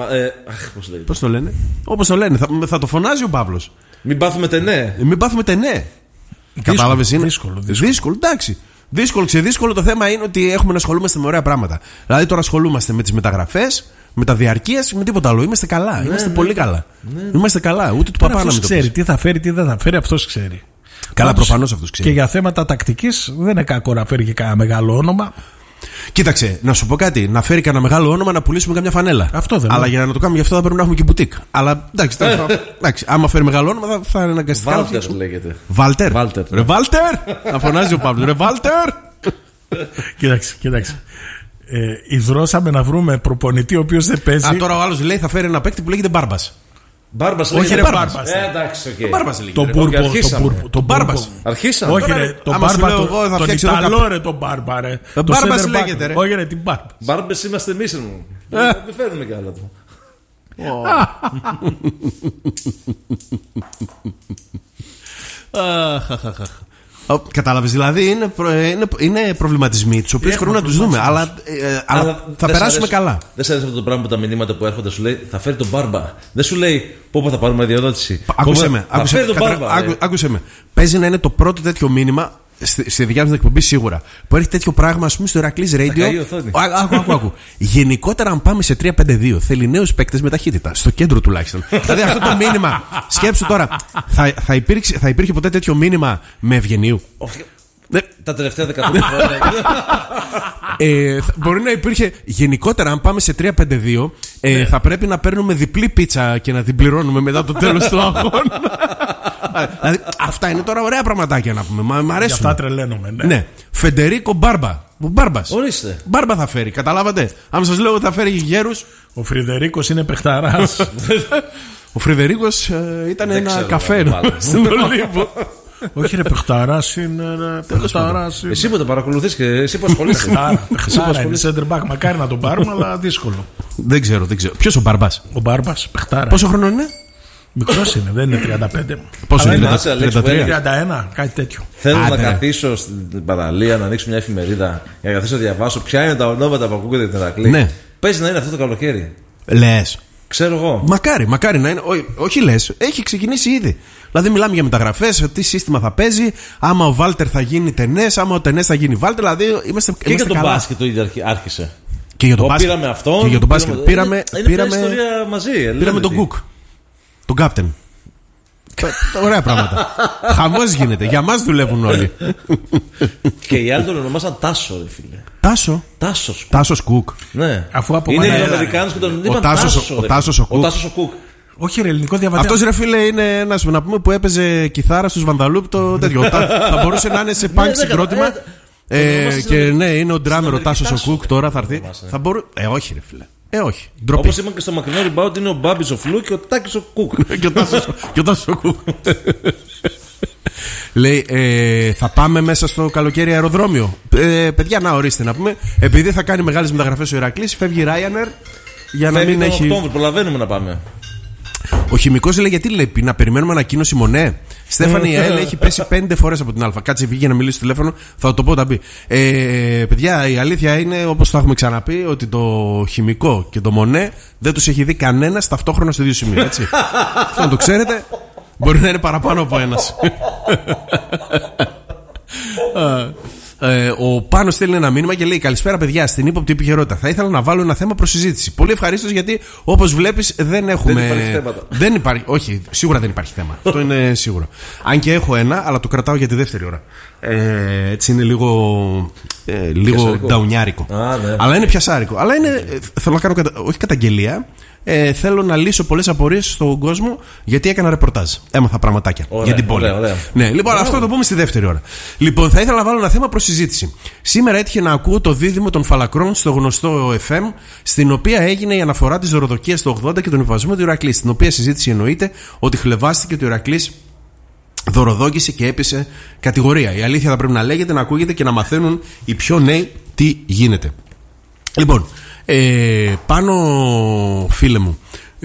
Πώς το λένε? Όπως το λένε. Θα το φωνάζει ο Παύλος. Μην πάθουμε τενέ. Κατάλαβες, είναι δύσκολο, εντάξει. Δύσκολο το θέμα είναι ότι έχουμε να ασχολούμαστε με ωραία πράγματα. Δηλαδή τώρα ασχολούμαστε με τις μεταγραφές, με τα διαρκείας, με τίποτα άλλο. Είμαστε καλά. Είμαστε πολύ καλά. Είμαστε καλά. Ούτε του παπά να μην το ξέρει τι θα φέρει, τι δεν θα φέρει, αυτός ξέρει. Καλά, προφανώς αυτός ξέρει. Και για θέματα τακτικής δεν είναι κακό να φέρει και κανένα μεγάλο όνομα. Κοίταξε, να σου πω κάτι. Να φέρει κανένα μεγάλο όνομα να πουλήσουμε καμιά φανέλα. Αυτό δεν αλλά για να το κάνουμε γι' αυτό θα πρέπει να έχουμε και μπουτίκ. Αλλά εντάξει, άμα φέρει μεγάλο όνομα θα είναι αναγκαστικά. Βάλτερ λέγεται. Βάλτερ. Ρε Βάλτερ! Να φωνάζει ο Παύλος. Ρε Βάλτερ! Κοίταξε. Ιδρώσαμε να βρούμε προπονητή ο οποίος δεν παίζει. Τώρα ο άλλος λέει θα φέρει ένα παίκτη που λέγεται Μπάρμπας. Μπάρμπας λέγεται. Όχι, ρε Μπάρμπας. Εντάξει, οκ. Μπάρμπας λέγεται. Το Μπάρμπας. Αρχίσαμε. Όχι, ρε, το Μπάρμπα. Τον Ιταλό, ρε, τον Μπάρμπα, ρε. Μπάρμπας λέγεται, ρε. Όχι, ρε, την Μπάρμπα. Μπάρμπες είμαστε εμείς, μου. Δεν φέρνουμε κι άλλα του. Κατάλαβες, δηλαδή είναι προβληματισμοί τους οποίους μπορούμε να τους δούμε, αλλά θα περάσουμε καλά. Δεν σε αρέσει αυτό το πράγμα που τα μηνύματα που έρχονται σου λέει θα φέρει τον Μπάρμπα. Δεν σου λέει πού θα πάρουμε διαδότηση. Άκουσε με. Παίζει να είναι το πρώτο τέτοιο μήνυμα στη δικιά μας εκπομπή σίγουρα. Που έχει τέτοιο πράγμα, ας πούμε, στο Ηρακλής Radio. Άκου. Γενικότερα, αν πάμε σε 3-5-2, θέλει νέους παίκτες με ταχύτητα. Στο κέντρο τουλάχιστον. Δηλαδή αυτό το μήνυμα, σκέψου τώρα, θα υπήρχε ποτέ τέτοιο μήνυμα με Ευγενίου? Τα τελευταία 15 χρόνια. Μπορεί να υπήρχε. Γενικότερα, αν πάμε σε 3-5-2, θα πρέπει να παίρνουμε διπλή πίτσα και να την πληρώνουμε μετά το τέλος του αγώνα. Δηλαδή, αυτά είναι τώρα ωραία πραγματάκια να πούμε. Μ' αρέσουν. Για αυτά τρελαίνομαι. Ναι. Φεντερίκο Μπάρμπα. Ο Μπάρμπας. Ορίστε. Μπάρμπα θα φέρει. Καταλάβατε. Αν σας λέω ότι θα φέρει γέρους. Ο Φρυδερίκος είναι παιχταράς. Ο Φρυδερίκος ήταν ένα καφέ στην Ολύμπο. Όχι, ρε, παιχταράς είναι. Εσύ που το παρακολουθείς και εσύ που ασχολείσαι. Παιχτάρα είναι center back. Μακάρι να το πάρουμε, αλλά δύσκολο. Δεν ξέρω. Ποιος ο Μπάρμπας? Ο Μπάρμπας, παιχτάρα. Πόσο χρόνο είναι? Μικρός είναι, δεν είναι 35. Πόσο είναι? 31, κάτι τέτοιο. Θέλω να καθίσω στην παραλία, να ανοίξω μια εφημερίδα για να καθίσω να διαβάσω ποια είναι τα ονόματα που ακούγονται την Ηρακλή. Ναι. Παίζει να είναι αυτό το καλοκαίρι. Λες? Ξέρω εγώ. Μακάρι να είναι. Όχι λες, έχει ξεκινήσει ήδη. Δηλαδή μιλάμε για μεταγραφές, τι σύστημα θα παίζει, άμα ο Βάλτερ θα γίνει Τενές, άμα ο Τενές θα γίνει Βάλτερ. Δηλαδή είμαστε και για τον μπάσκετ το ίδιο άρχισε. Και για τον μπάσκετ. Πήραμε αυτό. Και για τον μπάσκετ. Πήραμε ιστορία μαζί. Πήραμε τον Κουκ. Τον Κάπτεν. Ωραία πράγματα. Χαμός γίνεται. Για μας δουλεύουν όλοι. Και οι άλλοι τον ονομάσαν Τάσο, ρε φίλε. Τάσος Κουκ. Ναι. Αφού από είναι οι Αμερικάνους και τον είπαν Τάσο. Ο Τάσος ο Κουκ. Όχι, ρε, ελληνικό διαβατήριο. Αυτός, ρε φίλε, είναι ένας να πούμε που έπαιζε κιθάρα στους Βανταλούπ το τέτοιο. Θα μπορούσε να είναι σε πανκ συγκρότημα. Και ναι, είναι ο ντράμερ ο Τάσος ο Κουκ. Τώρα θα έρθει. Όχι, ρε φίλε. Όχι. Όπως είπαν και στο μακρινό rebound είναι ο Μπάμπης ο Φλου και ο Τάκης ο Κουκ. Και ο Τάσος ο Κουκ. Λέει, θα πάμε μέσα στο καλοκαίρι αεροδρόμιο. Παιδιά, να ορίστε να πούμε. Επειδή θα κάνει μεγάλες μεταγραφές ο Ηρακλής, φεύγει η Ryanair για να μην έχει. Οκτώβριο, προλαβαίνουμε να πάμε. Ο Χημικός λέει γιατί λέει να περιμένουμε ανακοίνωση Μονέ. Στέφανη, η ΑΕΛ έχει πέσει 5 φορές από την Α. Κάτσε, βγήκε να μιλήσει στο τηλέφωνο, θα το πω όταν μπει. Παιδιά, η αλήθεια είναι, όπως το έχουμε ξαναπεί, ότι το Χημικό και το Μονέ δεν τους έχει δει κανένας ταυτόχρονα στο ίδιο σημείο. Έτσι. Αυτό να το ξέρετε, μπορεί να είναι παραπάνω από ένας. Ο Πάνος στέλνει ένα μήνυμα και λέει: καλησπέρα, παιδιά. Στην ύποπτη επικαιρότητα θα ήθελα να βάλω ένα θέμα προς συζήτηση. Πολύ ευχαρίστως, γιατί όπως βλέπεις δεν έχουμε. Δεν υπάρχει θέματα. Δεν υπάρχει, όχι, σίγουρα δεν υπάρχει θέμα. Αυτό είναι σίγουρο. Αν και έχω ένα, αλλά το κρατάω για τη δεύτερη ώρα. Έτσι είναι λίγο νταουνιάρικο. Ναι. Αλλά είναι πιασάρικο. Αλλά είναι, θέλω να κάνω όχι καταγγελία. Θέλω να λύσω πολλές απορίες στον κόσμο, γιατί έκανα ρεπορτάζ. Έμαθα πραγματάκια για την πόλη. Ωραία. Ναι, λοιπόν, αυτό το πούμε στη δεύτερη ώρα. Λοιπόν, θα ήθελα να βάλω ένα θέμα προς συζήτηση. Σήμερα έτυχε να ακούω το δίδυμο των Φαλακρών στο γνωστό FM, στην οποία έγινε η αναφορά της δωροδοκίας του 80 και τον υποβασμό του Ηρακλή. Στην οποία συζήτηση εννοείται ότι χλευάστηκε το Ηρακλής, δωροδόκησε και έπεσε κατηγορία. Η αλήθεια θα πρέπει να λέγεται, να ακούγεται και να μαθαίνουν οι πιο νέοι τι γίνεται. Λοιπόν, πάνω, φίλε μου,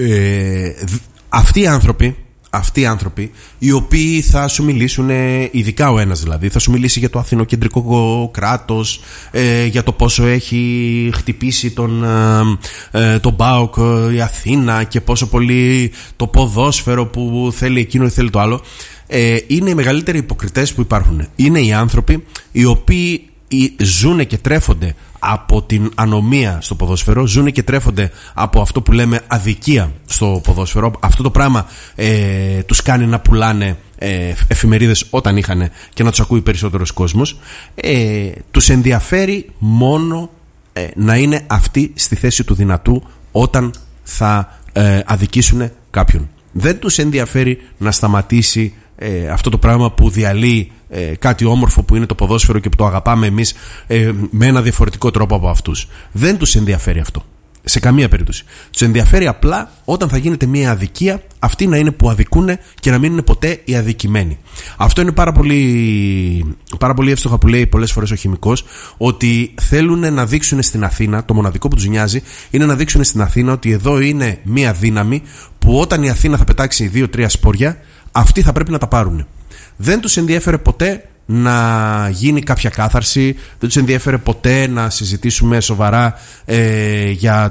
αυτοί οι άνθρωποι οι οποίοι θα σου μιλήσουν, ειδικά ο ένας δηλαδή, θα σου μιλήσει για το αθηνοκεντρικό κράτος, για το πόσο έχει χτυπήσει τον ΠΑΟΚ η Αθήνα και πόσο πολύ το ποδόσφαιρο που θέλει εκείνο ή θέλει το άλλο. Είναι οι μεγαλύτεροι υποκριτές που υπάρχουν. Είναι οι άνθρωποι οι οποίοι ζουνε και τρέφονται από την ανομία στο ποδόσφαιρο, ζουνε και τρέφονται από αυτό που λέμε αδικία στο ποδόσφαιρο. Αυτό το πράγμα τους κάνει να πουλάνε εφημερίδες όταν είχαν και να τους ακούει περισσότερος κόσμος. Τους ενδιαφέρει μόνο να είναι αυτοί στη θέση του δυνατού όταν θα αδικήσουν κάποιον. Δεν τους ενδιαφέρει να σταματήσει αυτό το πράγμα που διαλύει κάτι όμορφο που είναι το ποδόσφαιρο και που το αγαπάμε εμείς με ένα διαφορετικό τρόπο από αυτούς. Δεν τους ενδιαφέρει αυτό σε καμία περίπτωση. Τους ενδιαφέρει απλά όταν θα γίνεται μια αδικία, αυτοί να είναι που αδικούν και να μην είναι ποτέ οι αδικημένοι. Αυτό είναι πάρα πολύ εύστοχα που λέει πολλές φορές ο Χημικός, ότι θέλουν να δείξουν στην Αθήνα, το μοναδικό που τους νοιάζει είναι να δείξουν στην Αθήνα ότι εδώ είναι μια δύναμη που όταν η Αθήνα θα πετάξει 2-3 σπόρια, αυτοί θα πρέπει να τα πάρουν. Δεν τους ενδιέφερε ποτέ να γίνει κάποια κάθαρση, δεν τους ενδιέφερε ποτέ να συζητήσουμε σοβαρά για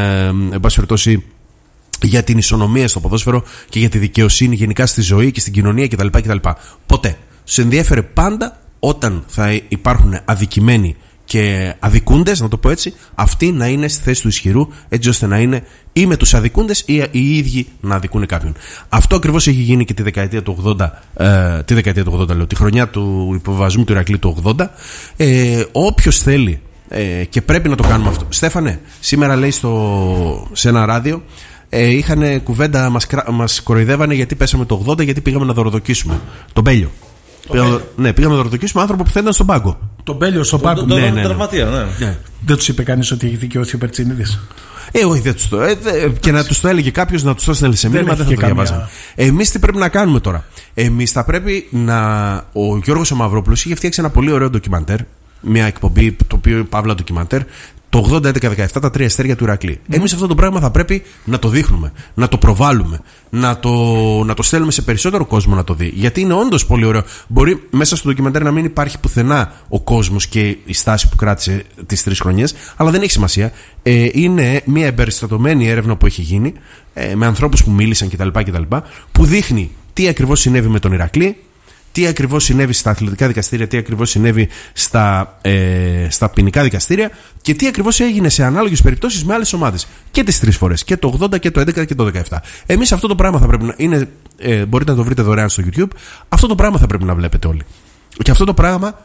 για την ισονομία στο ποδόσφαιρο και για τη δικαιοσύνη γενικά στη ζωή και στην κοινωνία κτλ. Ποτέ. Τους ενδιέφερε πάντα όταν θα υπάρχουν αδικημένοι και αδικούντες, να το πω έτσι, αυτοί να είναι στη θέση του ισχυρού, έτσι ώστε να είναι ή με τους αδικούντες ή οι ίδιοι να αδικούν κάποιον. Αυτό ακριβώς έχει γίνει και τη δεκαετία του 80, τη χρονιά του υποβασμού του Ηρακλή του 80. Όποιος θέλει και πρέπει να το κάνουμε αυτό. Στέφανε, σήμερα λέει σε ένα ράδιο, είχαν κουβέντα, μας κοροϊδεύανε γιατί πέσαμε το 80, γιατί πήγαμε να δωροδοκίσουμε τον Μπέλιο. Ναι, πήγαμε να δωροδοκίσουμε άνθρωπο που θα ήταν στον πάγκο. Τον Μπέλιο στον πάγκο. Ναι. Δεν τους είπε κανείς ότι έχει δικαιωθεί ο Περτσινίδης? Όχι, δεν τους το. Και να τους το έλεγε κάποιος, να τους το έστελνε σε μήνυμα, δεν θα το διαβάζαμε. Εμείς τι πρέπει να κάνουμε τώρα? Εμείς θα πρέπει να. Ο Γιώργος ο Μαυρόπουλος είχε φτιάξει ένα πολύ ωραίο ντοκιμαντέρ, μια εκπομπή, το οποίο Παύλα ντοκιμαντέρ, το 80-11-17, τα 3 αστέρια του Ηρακλή. Εμείς αυτό το πράγμα θα πρέπει να το δείχνουμε, να το προβάλλουμε, να το στέλνουμε σε περισσότερο κόσμο να το δει. Γιατί είναι όντως πολύ ωραίο. Μπορεί μέσα στο ντοκιμαντέρ να μην υπάρχει πουθενά ο κόσμος και η στάση που κράτησε τις 3 χρονιές, αλλά δεν έχει σημασία. Είναι μια εμπεριστατωμένη έρευνα που έχει γίνει με ανθρώπους που μίλησαν κτλ. Που δείχνει τι ακριβώς συνέβη με τον Ηρακλή, τι ακριβώς συνέβη στα αθλητικά δικαστήρια, τι ακριβώς συνέβη στα ποινικά δικαστήρια και τι ακριβώς έγινε σε ανάλογες περιπτώσεις με άλλες ομάδες. Και τις 3 φορές, και το 80 και το 11 και το 17. Εμείς αυτό το πράγμα θα πρέπει να είναι. Μπορείτε να το βρείτε δωρεάν στο YouTube. Αυτό το πράγμα θα πρέπει να βλέπετε όλοι. Και αυτό το πράγμα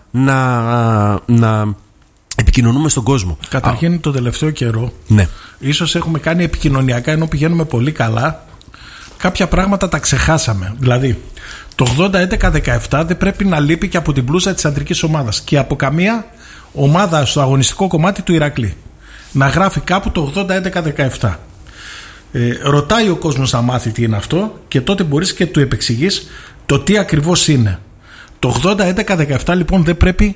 να επικοινωνούμε στον κόσμο. Καταρχήν, το τελευταίο καιρό, ναι, ίσως έχουμε κάνει επικοινωνιακά, ενώ πηγαίνουμε πολύ καλά, κάποια πράγματα τα ξεχάσαμε. Δηλαδή, το 80-11-17 δεν πρέπει να λείπει και από την μπλούζα της αντρικής ομάδας και από καμία ομάδα στο αγωνιστικό κομμάτι του Ηρακλή. Να γράφει κάπου το 80-11-17. Ρωτάει ο κόσμος να μάθει τι είναι αυτό και τότε μπορείς και του επεξηγείς το τι ακριβώς είναι. Το 80-11-17 λοιπόν δεν πρέπει,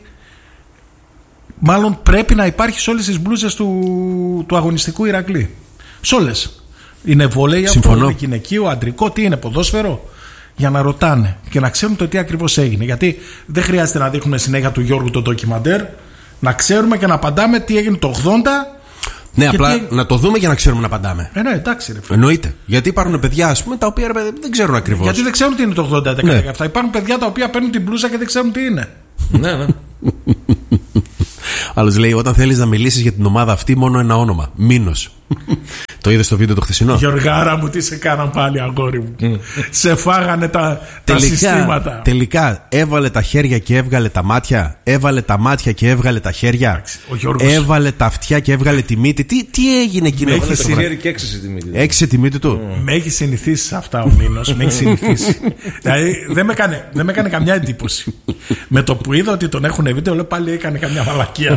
μάλλον πρέπει να υπάρχει σε όλες τις μπλούζες του αγωνιστικού Ηρακλή. Σε όλες. Είναι βόλεϊ αυτό, είναι γυναικείο, αντρικό, τι είναι, ποδόσφαιρο? Για να ρωτάνε και να ξέρουν το τι ακριβώς έγινε. Γιατί δεν χρειάζεται να δείχνουν συνέχεια του Γιώργου το ντοκιμαντέρ. Να ξέρουμε και να απαντάμε τι έγινε το 80. Ναι, απλά να το δούμε για να ξέρουμε να απαντάμε. Ναι, εντάξει, ρε φίλε. Εννοείται. Γιατί υπάρχουν παιδιά, ας πούμε, τα οποία δεν ξέρουν ακριβώς. Γιατί δεν ξέρουν τι είναι το 80-17. Ναι. Υπάρχουν παιδιά τα οποία παίρνουν την μπλούζα και δεν ξέρουν τι είναι. Ναι. Άλλος λέει: όταν θέλεις να μιλήσεις για την ομάδα αυτή, μόνο ένα όνομα. Μήνος. Το είδες στο βίντεο το χθεσινό? Γιωργάρα μου, τι σε κάναν πάλι, αγόρι μου. Σε φάγανε τα συστήματα. Τελικά έβαλε τα χέρια και έβγαλε τα μάτια. Έβαλε τα μάτια και έβγαλε τα χέρια. Έβαλε τα αυτιά και έβγαλε τη μύτη. Τι έγινε εκείνο? Έβαλε τα χέρια και έξισε τη μύτη. Έξισε τη μύτη του. Με έχει συνηθίσει σε αυτά ο Μήνος. Με έχει συνηθίσει. Δηλαδή δεν με έκανε καμιά εντύπωση. Με το που είδα ότι τον έχουν βίντεο, λέω πάλι έκανε καμιά μαλακία.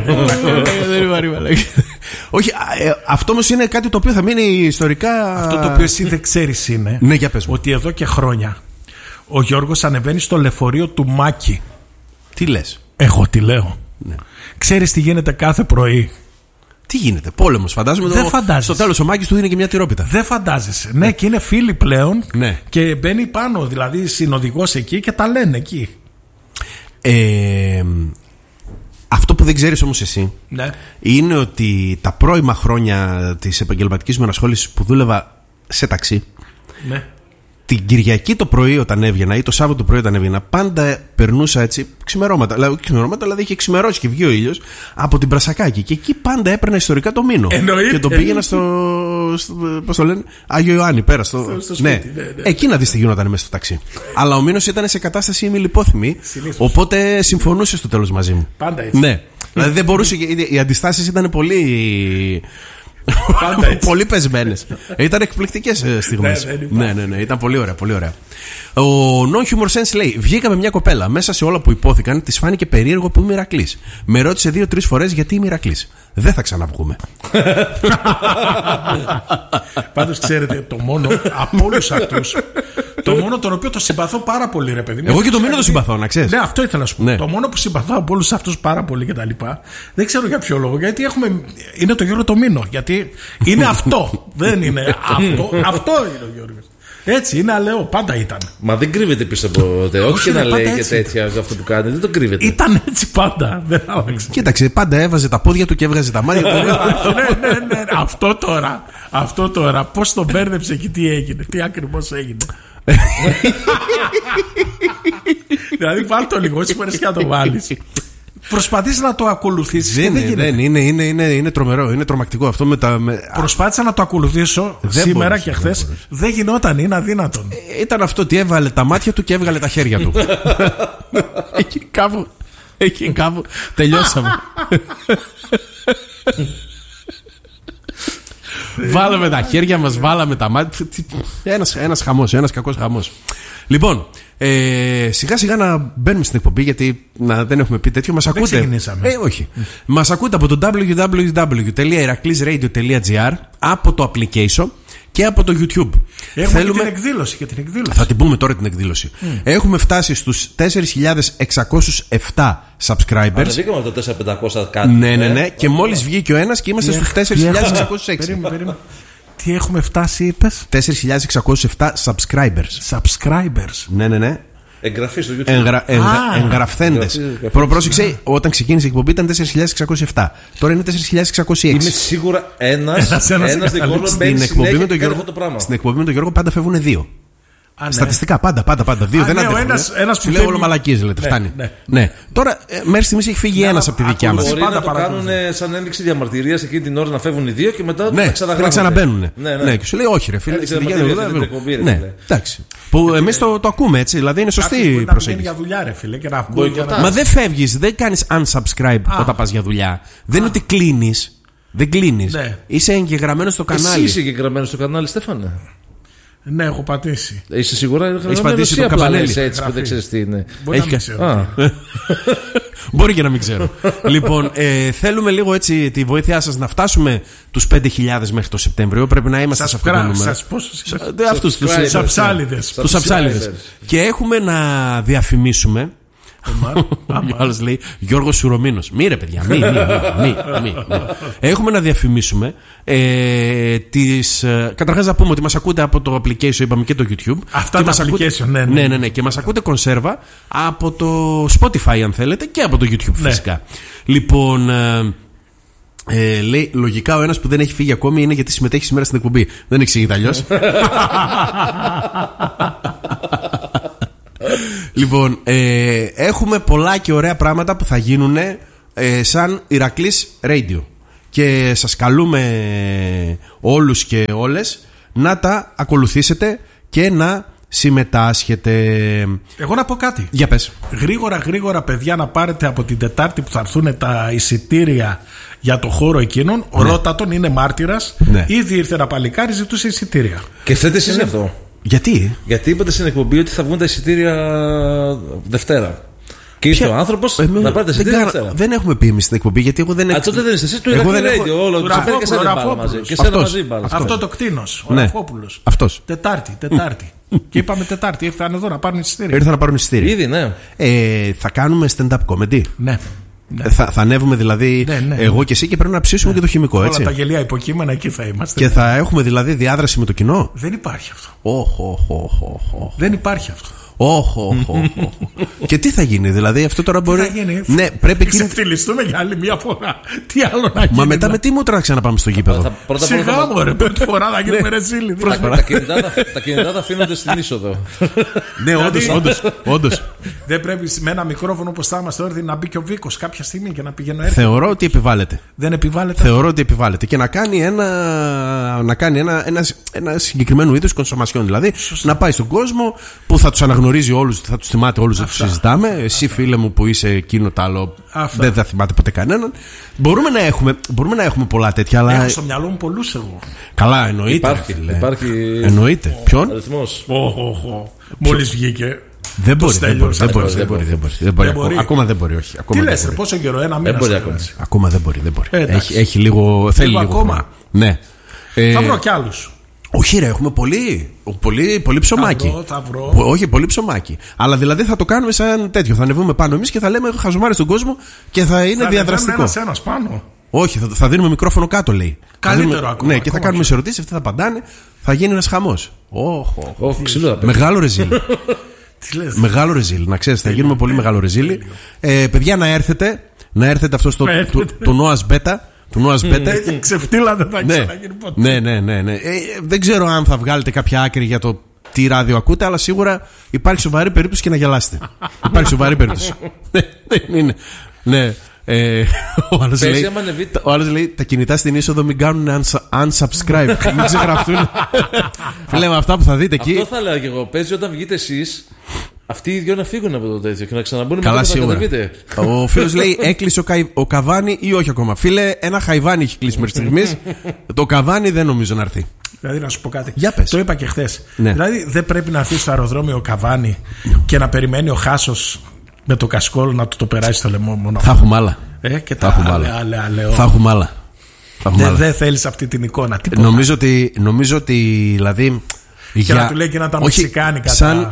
Όχι, αυτό όμως είναι κάτι το οποίο θα μείνει ιστορικά. Αυτό το οποίο εσύ δεν ξέρεις είναι, ναι, για πες μου, ότι εδώ και χρόνια ο Γιώργος ανεβαίνει στο λεωφορείο του Μάκη. Τι λες? Εγώ τι λέω, ναι. Ξέρεις τι γίνεται κάθε πρωί? Τι γίνεται? Πόλεμος, φαντάζομαι. Δεν φαντάζεσαι. Στο τέλος ο Μάκης του δίνει και μια τυρόπιτα. Δεν φαντάζεσαι. Ναι, και είναι φίλοι πλέον, ναι. Και μπαίνει πάνω, δηλαδή συνοδηγός εκεί και τα λένε εκεί. Αυτό που δεν ξέρεις όμως εσύ, ναι, είναι ότι τα πρώιμα χρόνια της επαγγελματικής μου ενασχόλησης που δούλευα σε ταξί, ναι, την Κυριακή το πρωί όταν έβγαινα ή το Σάββατο το πρωί όταν έβγαινα, πάντα περνούσα έτσι ξημερώματα, δηλαδή είχε ξημερώσει και βγει ο ήλιος από την Πρασακάκη και εκεί πάντα έπαιρνα ιστορικά το Μήνο. Και τον πήγαινα στο πώς το λένε, Άγιο Ιωάννη, πέρα στο σπίτι, ναι. Εκεί να δεις τι γινόταν μέσα στο ταξί. Αλλά ο Μήνος ήταν σε κατάσταση ημιλιπόθυμη, οπότε συμφωνούσε στο τέλος μαζί μου. Πάντα έτσι. Ναι. Δηλαδή δεν μπορούσε, οι αντιστάσεις ήταν πολύ πεσμένες. Ήταν εκπληκτικές στιγμές. Ναι, ήταν πολύ ωραία, πολύ ωραία. Ο Non Humor Sense λέει: βγήκα με μια κοπέλα. Μέσα σε όλα που υπόθηκαν, της φάνηκε περίεργο που είμαι Ηρακλής. Με ρώτησε 2-3 φορές γιατί είμαι Ηρακλής. Δεν θα ξαναβγούμε. Πάντως ξέρετε, το μόνο από όλους αυτούς, το μόνο τον οποίο το συμπαθώ πάρα πολύ, ρε παιδί. Εγώ και το Μήνο το συμπαθώ, να ξέρεις. Ναι, αυτό ήθελα να σου πω. Ναι. Το μόνο που συμπαθώ από όλους αυτούς πάρα πολύ και τα λοιπά, δεν ξέρω για ποιο λόγο. Γιατί είναι το Γιώργο το Μήνο. Γιατί είναι αυτό. Δεν είναι αυτό. Αυτό είναι ο Γιώργος. Έτσι είναι, αλέω, πάντα ήταν. Μα δεν κρύβεται πίσω από ό,τι και να λέει και τέτοια αυτό που κάνει. Δεν το κρύβεται. Ήταν έτσι πάντα. Δεν άλλαξε. Κοίταξε, πάντα έβαζε τα πόδια του και έβγαζε τα μάτια του. Ναι. Αυτό τώρα. Πώς τον μπέρδεψε και τι έγινε. Τι ακριβώς έγινε. Δηλαδή βάλ' το λίγο, φορές και να το βάλεις. Προσπαθείς να το ακολουθήσεις. Δεν είναι τρομερό, είναι τρομακτικό αυτό Προσπάθησα να το ακολουθήσω σήμερα και χθες. Δεν γινόταν, είναι αδύνατον. Ήταν αυτό ότι έβαλε τα μάτια του και έβγαλε τα χέρια του. Εκεί κάπου τελειώσαμε. Βάλαμε τα χέρια μας, βάλαμε τα μάτια. Ένας χαμός, ένας κακός χαμός. Λοιπόν, σιγά σιγά να μπαίνουμε στην εκπομπή, γιατί δεν έχουμε πει τέτοιο. Μας ακούτε. Όχι. Μας ακούτε από το www.iraklisradio.gr, από το application και από το YouTube. Έχουμε και την εκδήλωση, Θα την πούμε τώρα την εκδήλωση. Έχουμε φτάσει στους 4.607 subscribers. Ανεβήκαμε το 4.500 κάτι. Ναι. Και μόλις βγήκε ο ένας και είμαστε στους 4.606. Περίμενε. Τι έχουμε φτάσει, είπες? 4.607 subscribers. Ναι. Εγγραφή στο YouTube. Εγγραφθέντες. Πρόσεξε, όταν ξεκίνησε η εκπομπή ήταν 4.607. Τώρα είναι 4.606. Είμαι σίγουρα ένας δικός στην εκπομπή με τον Γιώργο πάντα φεύγουν 2. Στατιστικά, πάντα. 2 δεν αντέχουν. Σου λέω όλο μαλακίες, λέτε. Φτάνει. Ναι. Τώρα, μέχρι στιγμής έχει φύγει ένας από τη δικιά μας. Μπορεί να το κάνουν σαν ένδειξη διαμαρτυρίας εκείνη την ώρα να φεύγουν οι 2 και μετά να ξαναμπαίνουν. Ναι, και σου λέει όχι, ρε φίλε. Ναι, εντάξει. Που εμείς το ακούμε έτσι, δηλαδή είναι σωστή η προσέγγιση. Για δουλειά, ρε φίλε. Μα δεν φεύγεις, δεν κάνεις unsubscribe όταν πας για δουλειά. Δεν είναι ότι κλείνεις. Δεν κλείνεις. Είσαι εγγεγραμμένος στο κανάλι. Εσύ είσαι εγγεγραμμένος στο κανάλι, Στέφανε. Ναι, έχω πατήσει. Είσαι σίγουρα? Έχεις πατήσει το καμπανέλι. Έτσι που δεν ξέρεις τι είναι. Μπορεί και να μην ξέρω. Λοιπόν, θέλουμε λίγο έτσι τη βοήθειά σας να φτάσουμε τους 5.000 μέχρι το Σεπτέμβριο. Πρέπει να είμαστε σε αυτό το νούμερο. Αυτούς τους σαψάλιδες. Και έχουμε να διαφημίσουμε Ο άλλος λέει Γιώργος Σουρομήνος. Μη ρε παιδιά, μη. Έχουμε να διαφημίσουμε καταρχάς να πούμε ότι μας ακούτε από το application, είπαμε, και το YouTube. Αυτά τα application, ναι. Και μας ακούτε κονσέρβα από το Spotify αν θέλετε και από το YouTube φυσικά. Λοιπόν, λέει λογικά ο ένας που δεν έχει φύγει ακόμη είναι γιατί συμμετέχει σήμερα στην εκπομπή. Δεν εξηγείται αλλιώς. Λοιπόν, έχουμε πολλά και ωραία πράγματα που θα γίνουν σαν Ηρακλής Radio. Και σας καλούμε όλους και όλες να τα ακολουθήσετε και να συμμετάσχετε. Εγώ να πω κάτι. Για πες. Γρήγορα παιδιά, να πάρετε από την Τετάρτη που θα έρθουν τα εισιτήρια για το χώρο εκείνον. Ο Ρότατον είναι μάρτυρας. Ήδη ήρθε ένα παλικάρι, ζητούσε εισιτήρια. Και θέτε εσείς αυτό. Γιατί είπατε στην εκπομπή ότι θα βγουν τα εισιτήρια Δευτέρα. Και ήρθε ο άνθρωπος να πάρει τα εισιτήρια Δευτέρα. Δεν έχουμε πει εμείς στην εκπομπή, γιατί εγώ δεν έχω. Τότε δεν είστε εσείς του Ηρακλή Radio. Όλο του Ραφόπουλο και εσένα μαζί. Και εσένα μαζί μπάλα. Αυτό το κτίνος. Ο Ραφόπουλος. Αυτός. Τετάρτη. Και είπαμε Τετάρτη. Ήρθαν εδώ να πάρουν εισιτήρια. Ήδη, ναι. Θα κάνουμε stand-up comedy. Ναι. Θα ανέβουμε δηλαδή εγώ και εσύ και πρέπει να ψήσουμε και το χημικό, έτσι. Όλα τα γελία υποκείμενα εκεί θα είμαστε. Και θα έχουμε δηλαδή διάδραση με το κοινό. Δεν υπάρχει αυτό. Δεν υπάρχει αυτό. Και τι θα γίνει, δηλαδή αυτό τώρα μπορεί. Τι θα γίνει, ναι, πρέπει να ξεφτυλιστούμε για άλλη μια φορά. Τι άλλο να γίνει. Μα μετά με τι μούτρα να ξαναπάμε στο γήπεδο. Σιγά μου, ρε, πρώτη φορά να γίνουμε ρεζίλοι. Τα κινητά θα αφήνονται στην είσοδο. Ναι, όντως. Δεν πρέπει με ένα μικρόφωνο όπως θα είμαστε όρθιοι να μπει και ο Βίκος κάποια στιγμή και να πηγαίνω έρθει. Θεωρώ ότι επιβάλλεται. Δεν επιβάλλεται. Θεωρώ ότι επιβάλλεται. Και να κάνει ένα συγκεκριμένο είδος κονσομασιόν. Δηλαδή να πάει στον κόσμο που θα τους αναγνωρίζει όλους, θα τους θυμάται όλους, θα τους συζητάμε. Εσύ, φίλε μου, που είσαι εκείνο το άλλο, δεν θα θυμάται ποτέ κανέναν. Μπορούμε να έχουμε πολλά τέτοια, αλλά. Έχω στο μυαλό μου πολλούς εγώ. Καλά, εννοείται. Υπάρχει. Εννοείται. Ποιον? Μόλις βγήκε. Δεν μπορεί. Ακόμα δεν μπορεί, όχι. Τι λες, πόσο καιρό, ένα μήνα. Ακόμα δεν μπορεί. Έχει λίγο. Θέλει λίγο ακόμα. Ναι. Θα βρω κι άλλους. Όχι, ρε, έχουμε πολύ ψωμάκι. Θα βρω. Όχι, πολύ ψωμάκι. Αλλά δηλαδή θα το κάνουμε σαν τέτοιο. Θα ανεβούμε πάνω εμείς και θα λέμε χαζομάρες στον κόσμο και θα είναι διαδραστικό. Ένας πάνω. Όχι, θα δίνουμε μικρόφωνο κάτω, λέει. Καλύτερο ακόμα. Ναι, και θα κάνουμε ερωτήσεις, αυτοί θα απαντάνε. Θα γίνει ένας χαμός. Ξύλο. Μεγάλο ρεζίλ. Μεγάλο ρεζίλ, να ξέρεις, θα γίνουμε πολύ μεγάλο ρεζίλ. Παιδιά, να έρθετε αυτό το Νόας Μπέτα. Του Νόας Μπέτε. Ξεφτύλα δεν θα ξαναγίνει ποτέ. Ναι. Δεν ξέρω αν θα βγάλετε κάποια άκρη για το τι ράδιο ακούτε, αλλά σίγουρα υπάρχει σοβαρή περίπτωση και να γελάσετε. Υπάρχει σοβαρή περίπτωση. Ναι. Ο άλλος λέει τα κινητά στην είσοδο μην κάνουν unsubscribe. Μην ξεγραφτούν. Φίλε, με αυτά που θα δείτε εκεί. Αυτό θα λέω και εγώ. Παίζει όταν βγείτε εσείς. Αυτοί οι δυο να φύγουν από το τέτοιο και να ξαναμπούν μετά να κατεβείτε. Ο φίλος λέει έκλεισε ο Καβάνι ή όχι ακόμα. Φίλε, ένα Χαϊβάνι έχει κλείσει μέχρι στιγμής. Το Καβάνι δεν νομίζω να έρθει. Δηλαδή να σου πω κάτι. Για πες. Το είπα και χθες. Ναι. Δηλαδή δεν πρέπει να έρθει στο αεροδρόμιο ο Καβάνι και να περιμένει ο Χάσος με το κασκόλ να του το περάσει στο λαιμό μόνο. Θα έχουμε άλλα. Και τα άλλα. Θα έχουμε άλλα. Δεν θέλεις αυτή την εικόνα. Νομίζω ότι δηλαδή. Και να του λέει και να τα μεξικάνικα.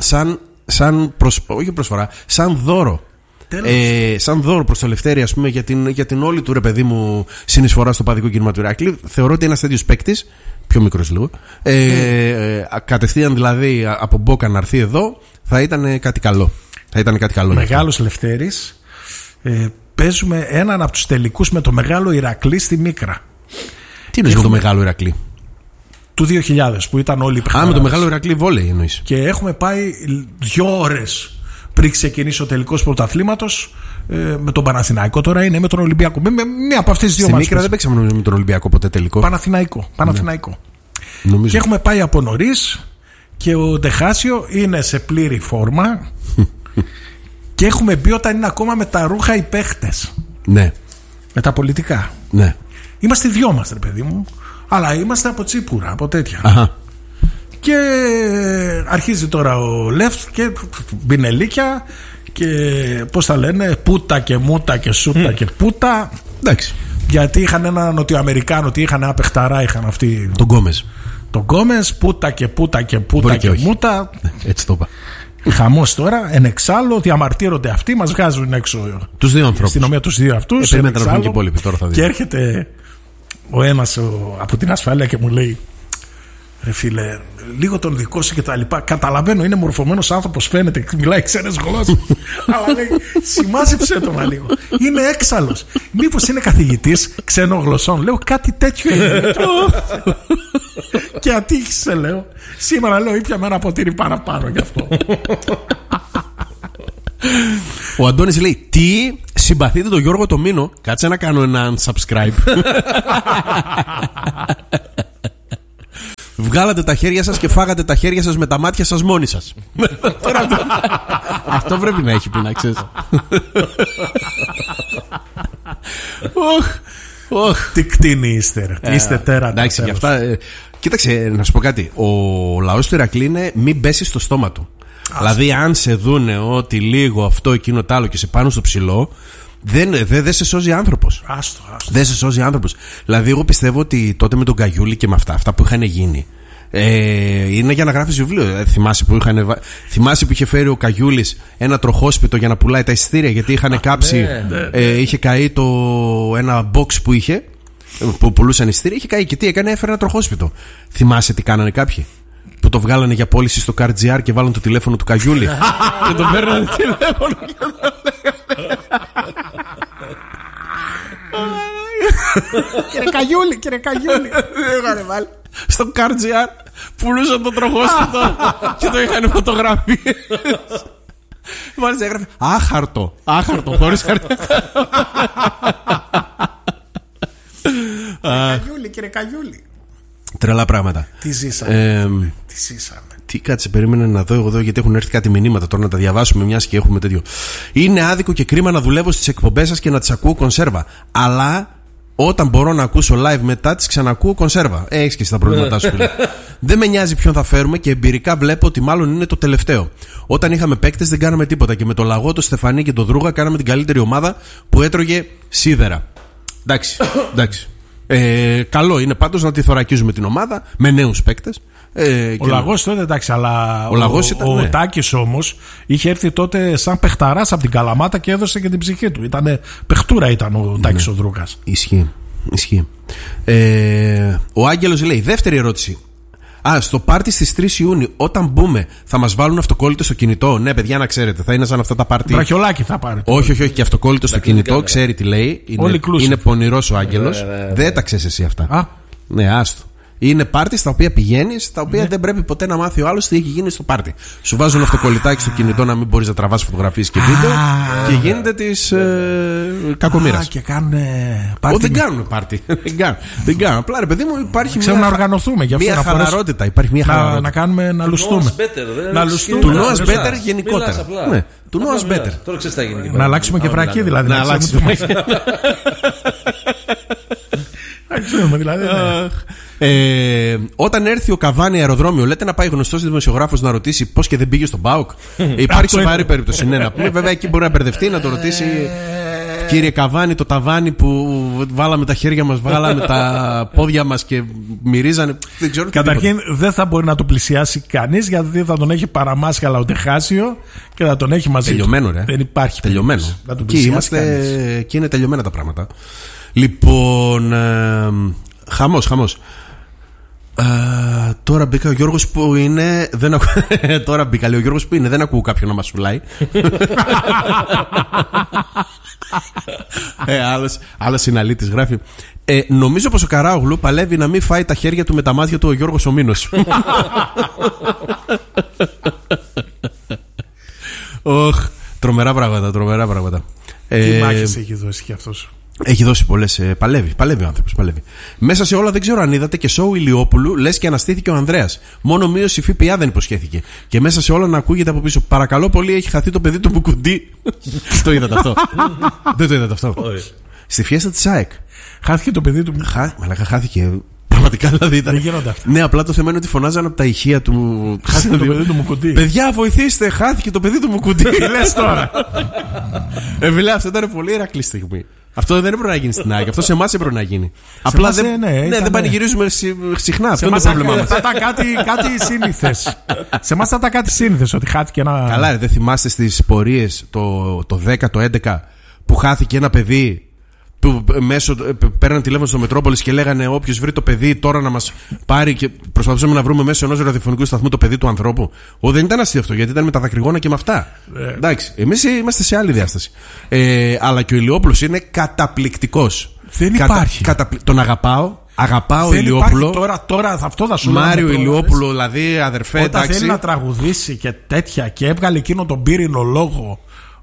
Όχι προσφορά, σαν δώρο. Σαν δώρο προς το Λευτέρη, ας πούμε, για την όλη του, ρε παιδί μου, συνεισφορά στο παδικό κίνημα του Ηράκλη. Θεωρώ ότι ένας τέτοιος παίκτης, πιο μικρός λίγο, κατευθείαν δηλαδή από Μπόκα να έρθει εδώ, θα ήταν κάτι καλό. Μεγάλος Λευτέρης. Παίζουμε έναν από τους τελικούς με το Μεγάλο Ηρακλή στη Μίκρα. Τι είναι με το Μεγάλο Ηρακλή? Του 2000 που ήταν όλοι οι παιχνίδες. Με το Μεγάλο Ηρακλή βόλεϊ εννοείς? Και έχουμε πάει 2 ώρες πριν ξεκινήσει ο τελικός πρωταθλήματος με τον Παναθηναϊκό. Τώρα είναι με τον Ολυμπιακό. Με μία από αυτές τις δύο μάτς. Στη Μίκρα δεν παίξαμε με τον Ολυμπιακό ποτέ τελικό. Παναθηναϊκό. Ναι. Και έχουμε πάει από νωρίς και ο Ντεχάσιο είναι σε πλήρη φόρμα. Και έχουμε μπει όταν είναι ακόμα με τα ρούχα οι παίχτες. Ναι. Με τα πολιτικά. Ναι. Είμαστε 2 μας, ρε παιδί μου. Αλλά είμαστε από τσίπουρα, από τέτοια. Αχα. Και αρχίζει τώρα ο Λεφτ και μπινελίκια και πώς τα λένε, πούτα και μούτα και σούτα και πούτα. Εντάξει. Γιατί είχαν ένα Νοτιοαμερικάνο, είχαν ένα παιχταρά, είχαν αυτοί. Τον Γκόμες. Τον Γκόμες, πούτα και πούτα και πούτα και μούτα. Έτσι το είπα. Χαμός τώρα, εν εξάλλου, διαμαρτύρονται αυτοί, μας βγάζουν έξω. Τους δύο ανθρώπους. Αστυνομία τους δύο αυτούς. Και έρχεται ο ένας από την ασφάλεια και μου λέει: ρε φίλε, λίγο τον δικό σου και τα λοιπά. Καταλαβαίνω, είναι μορφωμένος άνθρωπος, φαίνεται, μιλάει ξένες γλώσσες. Αλλά λέει, σημάζεψε το λίγο. Είναι έξαλλος. Μήπως είναι καθηγητής ξένων γλωσσών? Λέω, κάτι τέτοιο είναι. Και ατύχησε, λέω. Σήμερα, λέω, ήπιαμε ένα ποτήρι παραπάνω γι' αυτό. Ο Αντώνης λέει: τι, συμπαθείτε τον Γιώργο το Μήνο? Κάτσε να κάνω ένα unsubscribe. Βγάλατε τα χέρια σας και φάγατε τα χέρια σας με τα μάτια σας μόνοι σας. Αυτό πρέπει να έχει πει, να ξέρεις. Τι κτίνοι είστε, είστε τέρα. Εντάξει, για αυτά. Κοίταξε, να σου πω κάτι. Ο λαός του Ηρακλή είναι μην πέσει στο στόμα του. Δηλαδή, αν σε δούνε ότι λίγο αυτό, εκείνο, τ' άλλο και σε πάνω στο ψηλό, δεν σε σώζει άνθρωπος. Δεν σε σώζει άνθρωπος. Δηλαδή, εγώ πιστεύω ότι τότε με τον Καγιούλη και με αυτά που είχαν γίνει, είναι για να γράφεις βιβλίο. Θυμάσαι που είχε φέρει ο Καγιούλης ένα τροχόσπιτο για να πουλάει τα εισιτήρια, γιατί είχαν κάψει. Είχε καεί ένα box που είχε, που πουλούσαν εισιτήρια, είχε καεί. Και τι έκανε? Έφερε ένα τροχόσπιτο. Θυμάσαι τι κάνανε κάποιοι? Που το βγάλανε για πώληση στο CarGR και βάλανε το τηλέφωνο του Καγιούλη. Και το παίρνανε τηλέφωνο και το λέγανε. Κύριε Καγιούλη. Στο CarGR πουλούσαν το τροχόσπιτο και το είχαν φωτογραφίες. Μάλιστα έγραφε άχαρτο, χωρίς χαρτί. Κύριε Καγιούλη. Τρελά πράγματα. Τι ζήσαμε. Τι, κάτσε, περίμενε να δω εγώ εδώ, γιατί έχουν έρθει κάτι μηνύματα τώρα να τα διαβάσουμε, μιας και έχουμε τέτοιο. Είναι άδικο και κρίμα να δουλεύω στις εκπομπές σας και να τις ακούω κονσέρβα. Αλλά όταν μπορώ να ακούσω live μετά, τις ξανακούω κονσέρβα. Έχεις και εσύ τα προβλήματά σου, φίλε. Δεν με νοιάζει ποιον θα φέρουμε και εμπειρικά βλέπω ότι μάλλον είναι το τελευταίο. Όταν είχαμε παίκτες δεν κάναμε τίποτα και με το Λαγό, το Στεφανί και το Δρούγα κάναμε την καλύτερη ομάδα που έτρωγε σίδερα. Εντάξει. Καλό είναι πάντως να τη θωρακίζουμε την ομάδα με νέους παίκτες. Ο Λαγός τότε εντάξει, αλλά ο Τάκης όμως είχε έρθει τότε σαν παιχταράς από την Καλαμάτα και έδωσε και την ψυχή του. Παιχτούρα ήταν ο Τάκης ο Δρούγας. Ισχύει. Ο Άγγελος λέει: δεύτερη ερώτηση. Στο πάρτι στις 3 Ιούνιου, όταν μπούμε, θα μας βάλουν αυτοκόλλητο στο κινητό? Ναι, παιδιά, να ξέρετε, θα είναι σαν αυτά τα πάρτι. Βραχιολάκι θα πάρετε. Όχι, και αυτοκόλλητο στο κινητό, ξέρει τι λέει. Είναι πονηρός ο Άγγελος. Δεν τα ξέρεις εσύ αυτά. Ναι, άστο. Είναι πάρτι στα οποία πηγαίνεις, τα οποία δεν πρέπει ποτέ να μάθει ο άλλος τι έχει γίνει στο πάρτι. Σου βάζουν αυτοκολλητάκι στο κινητό να μην μπορείς να τραβάς φωτογραφίες και βίντεο και γίνεται της κακομοίρας. Και κάνουν πάρτι. Δεν κάνουν πάρτι. Δεν κάνουν. Απλά ρε παιδί μου, υπάρχει να οργανωθούμε για μια χαλαρότητα. Υπάρχει μια χαλαρότητα. Να κάνουμε να λουστούμε. Του Noah's Better γενικότερα. Του Noah's Better. Τώρα ξέρεις τι θα γίνει. Να αλλάξουμε και βρακί δηλαδή. Να αλλάξουμε. Όταν έρθει ο Καβάνι αεροδρόμιο, λέτε να πάει γνωστός δημοσιογράφος να ρωτήσει πώς και δεν πήγε στον ΠΑΟΚ? Υπάρχει σοβαρή περίπτωση. Ναι, να πούμε. Βέβαια εκεί μπορεί να μπερδευτεί, να το ρωτήσει. Κύριε Καβάνι, το ταβάνι που βάλαμε τα χέρια μας, βάλαμε τα πόδια μας και μυρίζανε. Δεν ξέρω. Καταρχήν δεν θα μπορεί να το πλησιάσει κανείς, γιατί θα τον έχει παραμάσχαλα ο Τεχάσιο και θα τον έχει μαζί. Τελειωμένο, ρε. Δεν υπάρχει. Τελειωμένο. Και είναι τελειωμένα τα πράγματα. Λοιπόν, χαμός. Τώρα μπήκα ο Γιώργος που είναι. Τώρα μπήκα, λέει ο Γιώργος που είναι. Δεν ακούω κάποιον να μασουλάει. Άλλος συναλήτης γράφει. Νομίζω πως ο Καράογλου παλεύει να μην φάει τα χέρια του με τα μάτια του ο Γιώργος ο Μήνος. Τρομερά πράγματα. Τι μάχες έχει δώσει και αυτός? Έχει δώσει πολλές. Παλεύει ο άνθρωπος. Μέσα σε όλα δεν ξέρω αν είδατε και σοου Ηλιόπουλου, λες και αναστήθηκε ο Ανδρέας. Μόνο μείωση ΦΠΑ δεν υποσχέθηκε. Και μέσα σε όλα να ακούγεται από πίσω: παρακαλώ πολύ, έχει χαθεί το παιδί του Μουκουντή. Το είδατε αυτό? Δεν το είδατε αυτό? Στη φιέστα της ΑΕΚ. Χάθηκε το παιδί του. Μαλάκα, χάθηκε. Πραγματικά δηλαδή ήταν. Δεν γίνονται αυτά. Ναι, απλά το θέμα είναι ότι φωνάζαν από τα ηχεία του. Χάθηκε το παιδί του Μουκουντή. Παιδιά, βοηθήστε, χάθηκε το παιδί του Μουκουντή. Λες τώρα. Φίλε, αυτό ήταν πολύ Ηρακλή στιγμή. Αυτό δεν έπρεπε να γίνει στην ΑΕΚ. Αυτό σε εμάς έπρεπε να γίνει. Απλά δεν πανηγυρίζουμε συχνά. Αυτό είναι το πρόβλημά μας. Θα ήταν κάτι σύνηθες. Σε εμάς θα ήταν κάτι σύνηθες ότι χάθηκε ένα. Καλά, δεν θυμάστε στις πορείες το 10, το 11 που χάθηκε ένα παιδί. Που πέραν τηλέφωνο στο Μετρόπολης και λέγανε όποιος βρει το παιδί τώρα να μας πάρει, και προσπαθούσαμε να βρούμε μέσω ενός ραδιοφωνικού σταθμού το παιδί του ανθρώπου. Δεν ήταν αστείο αυτό, γιατί ήταν με τα δακρυγόνα και με αυτά. Εντάξει, εμείς είμαστε σε άλλη διάσταση. Αλλά και ο Ηλιόπουλος είναι καταπληκτικός. Δεν υπάρχει. Τον αγαπάω Ηλιόπουλο. Τώρα αυτό θα σου λέω. Μάριο Ηλιόπουλο, δηλαδή αδερφέ. Όταν θέλει να τραγουδήσει και τέτοια και έβγαλε εκείνο τον πύρινο λόγο.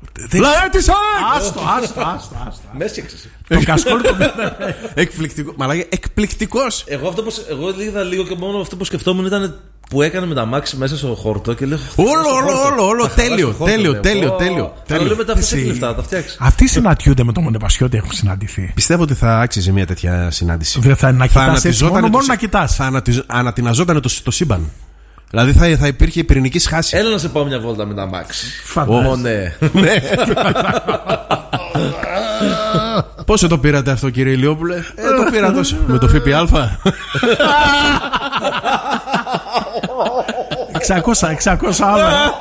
Άστο. Τον Κασκόλ τον εκπληκτικός. Εγώ λίγα λίγο και μόνο αυτό που σκεφτόμουν ήταν που έκανε με τα μάξι μέσα στο χόρτο και λέω. Όλο τέλειο. Αλλά λέω μετά αυτά λεφτά, τα φτιάξει. Αυτοί συναντιούνται με τον Μονεπασιώτη, έχουν συναντηθεί. Πιστεύω ότι θα άξιζε μια τέτοια συνάντηση. Δεν θα ανατιναζόταν μόνο να κοιτάς. Θα ανατιναζόταν το σύμπαν. Δηλαδή θα υπήρχε η πυρηνική σχάση. Έλα να σε πάω μια βόλτα με τα μάξι. Ναι. Πόσο το πήρατε αυτό, κύριε Ηλιόπουλε? Το πήρα τόσο. Με το ΦΠΑ. 600 άλλα.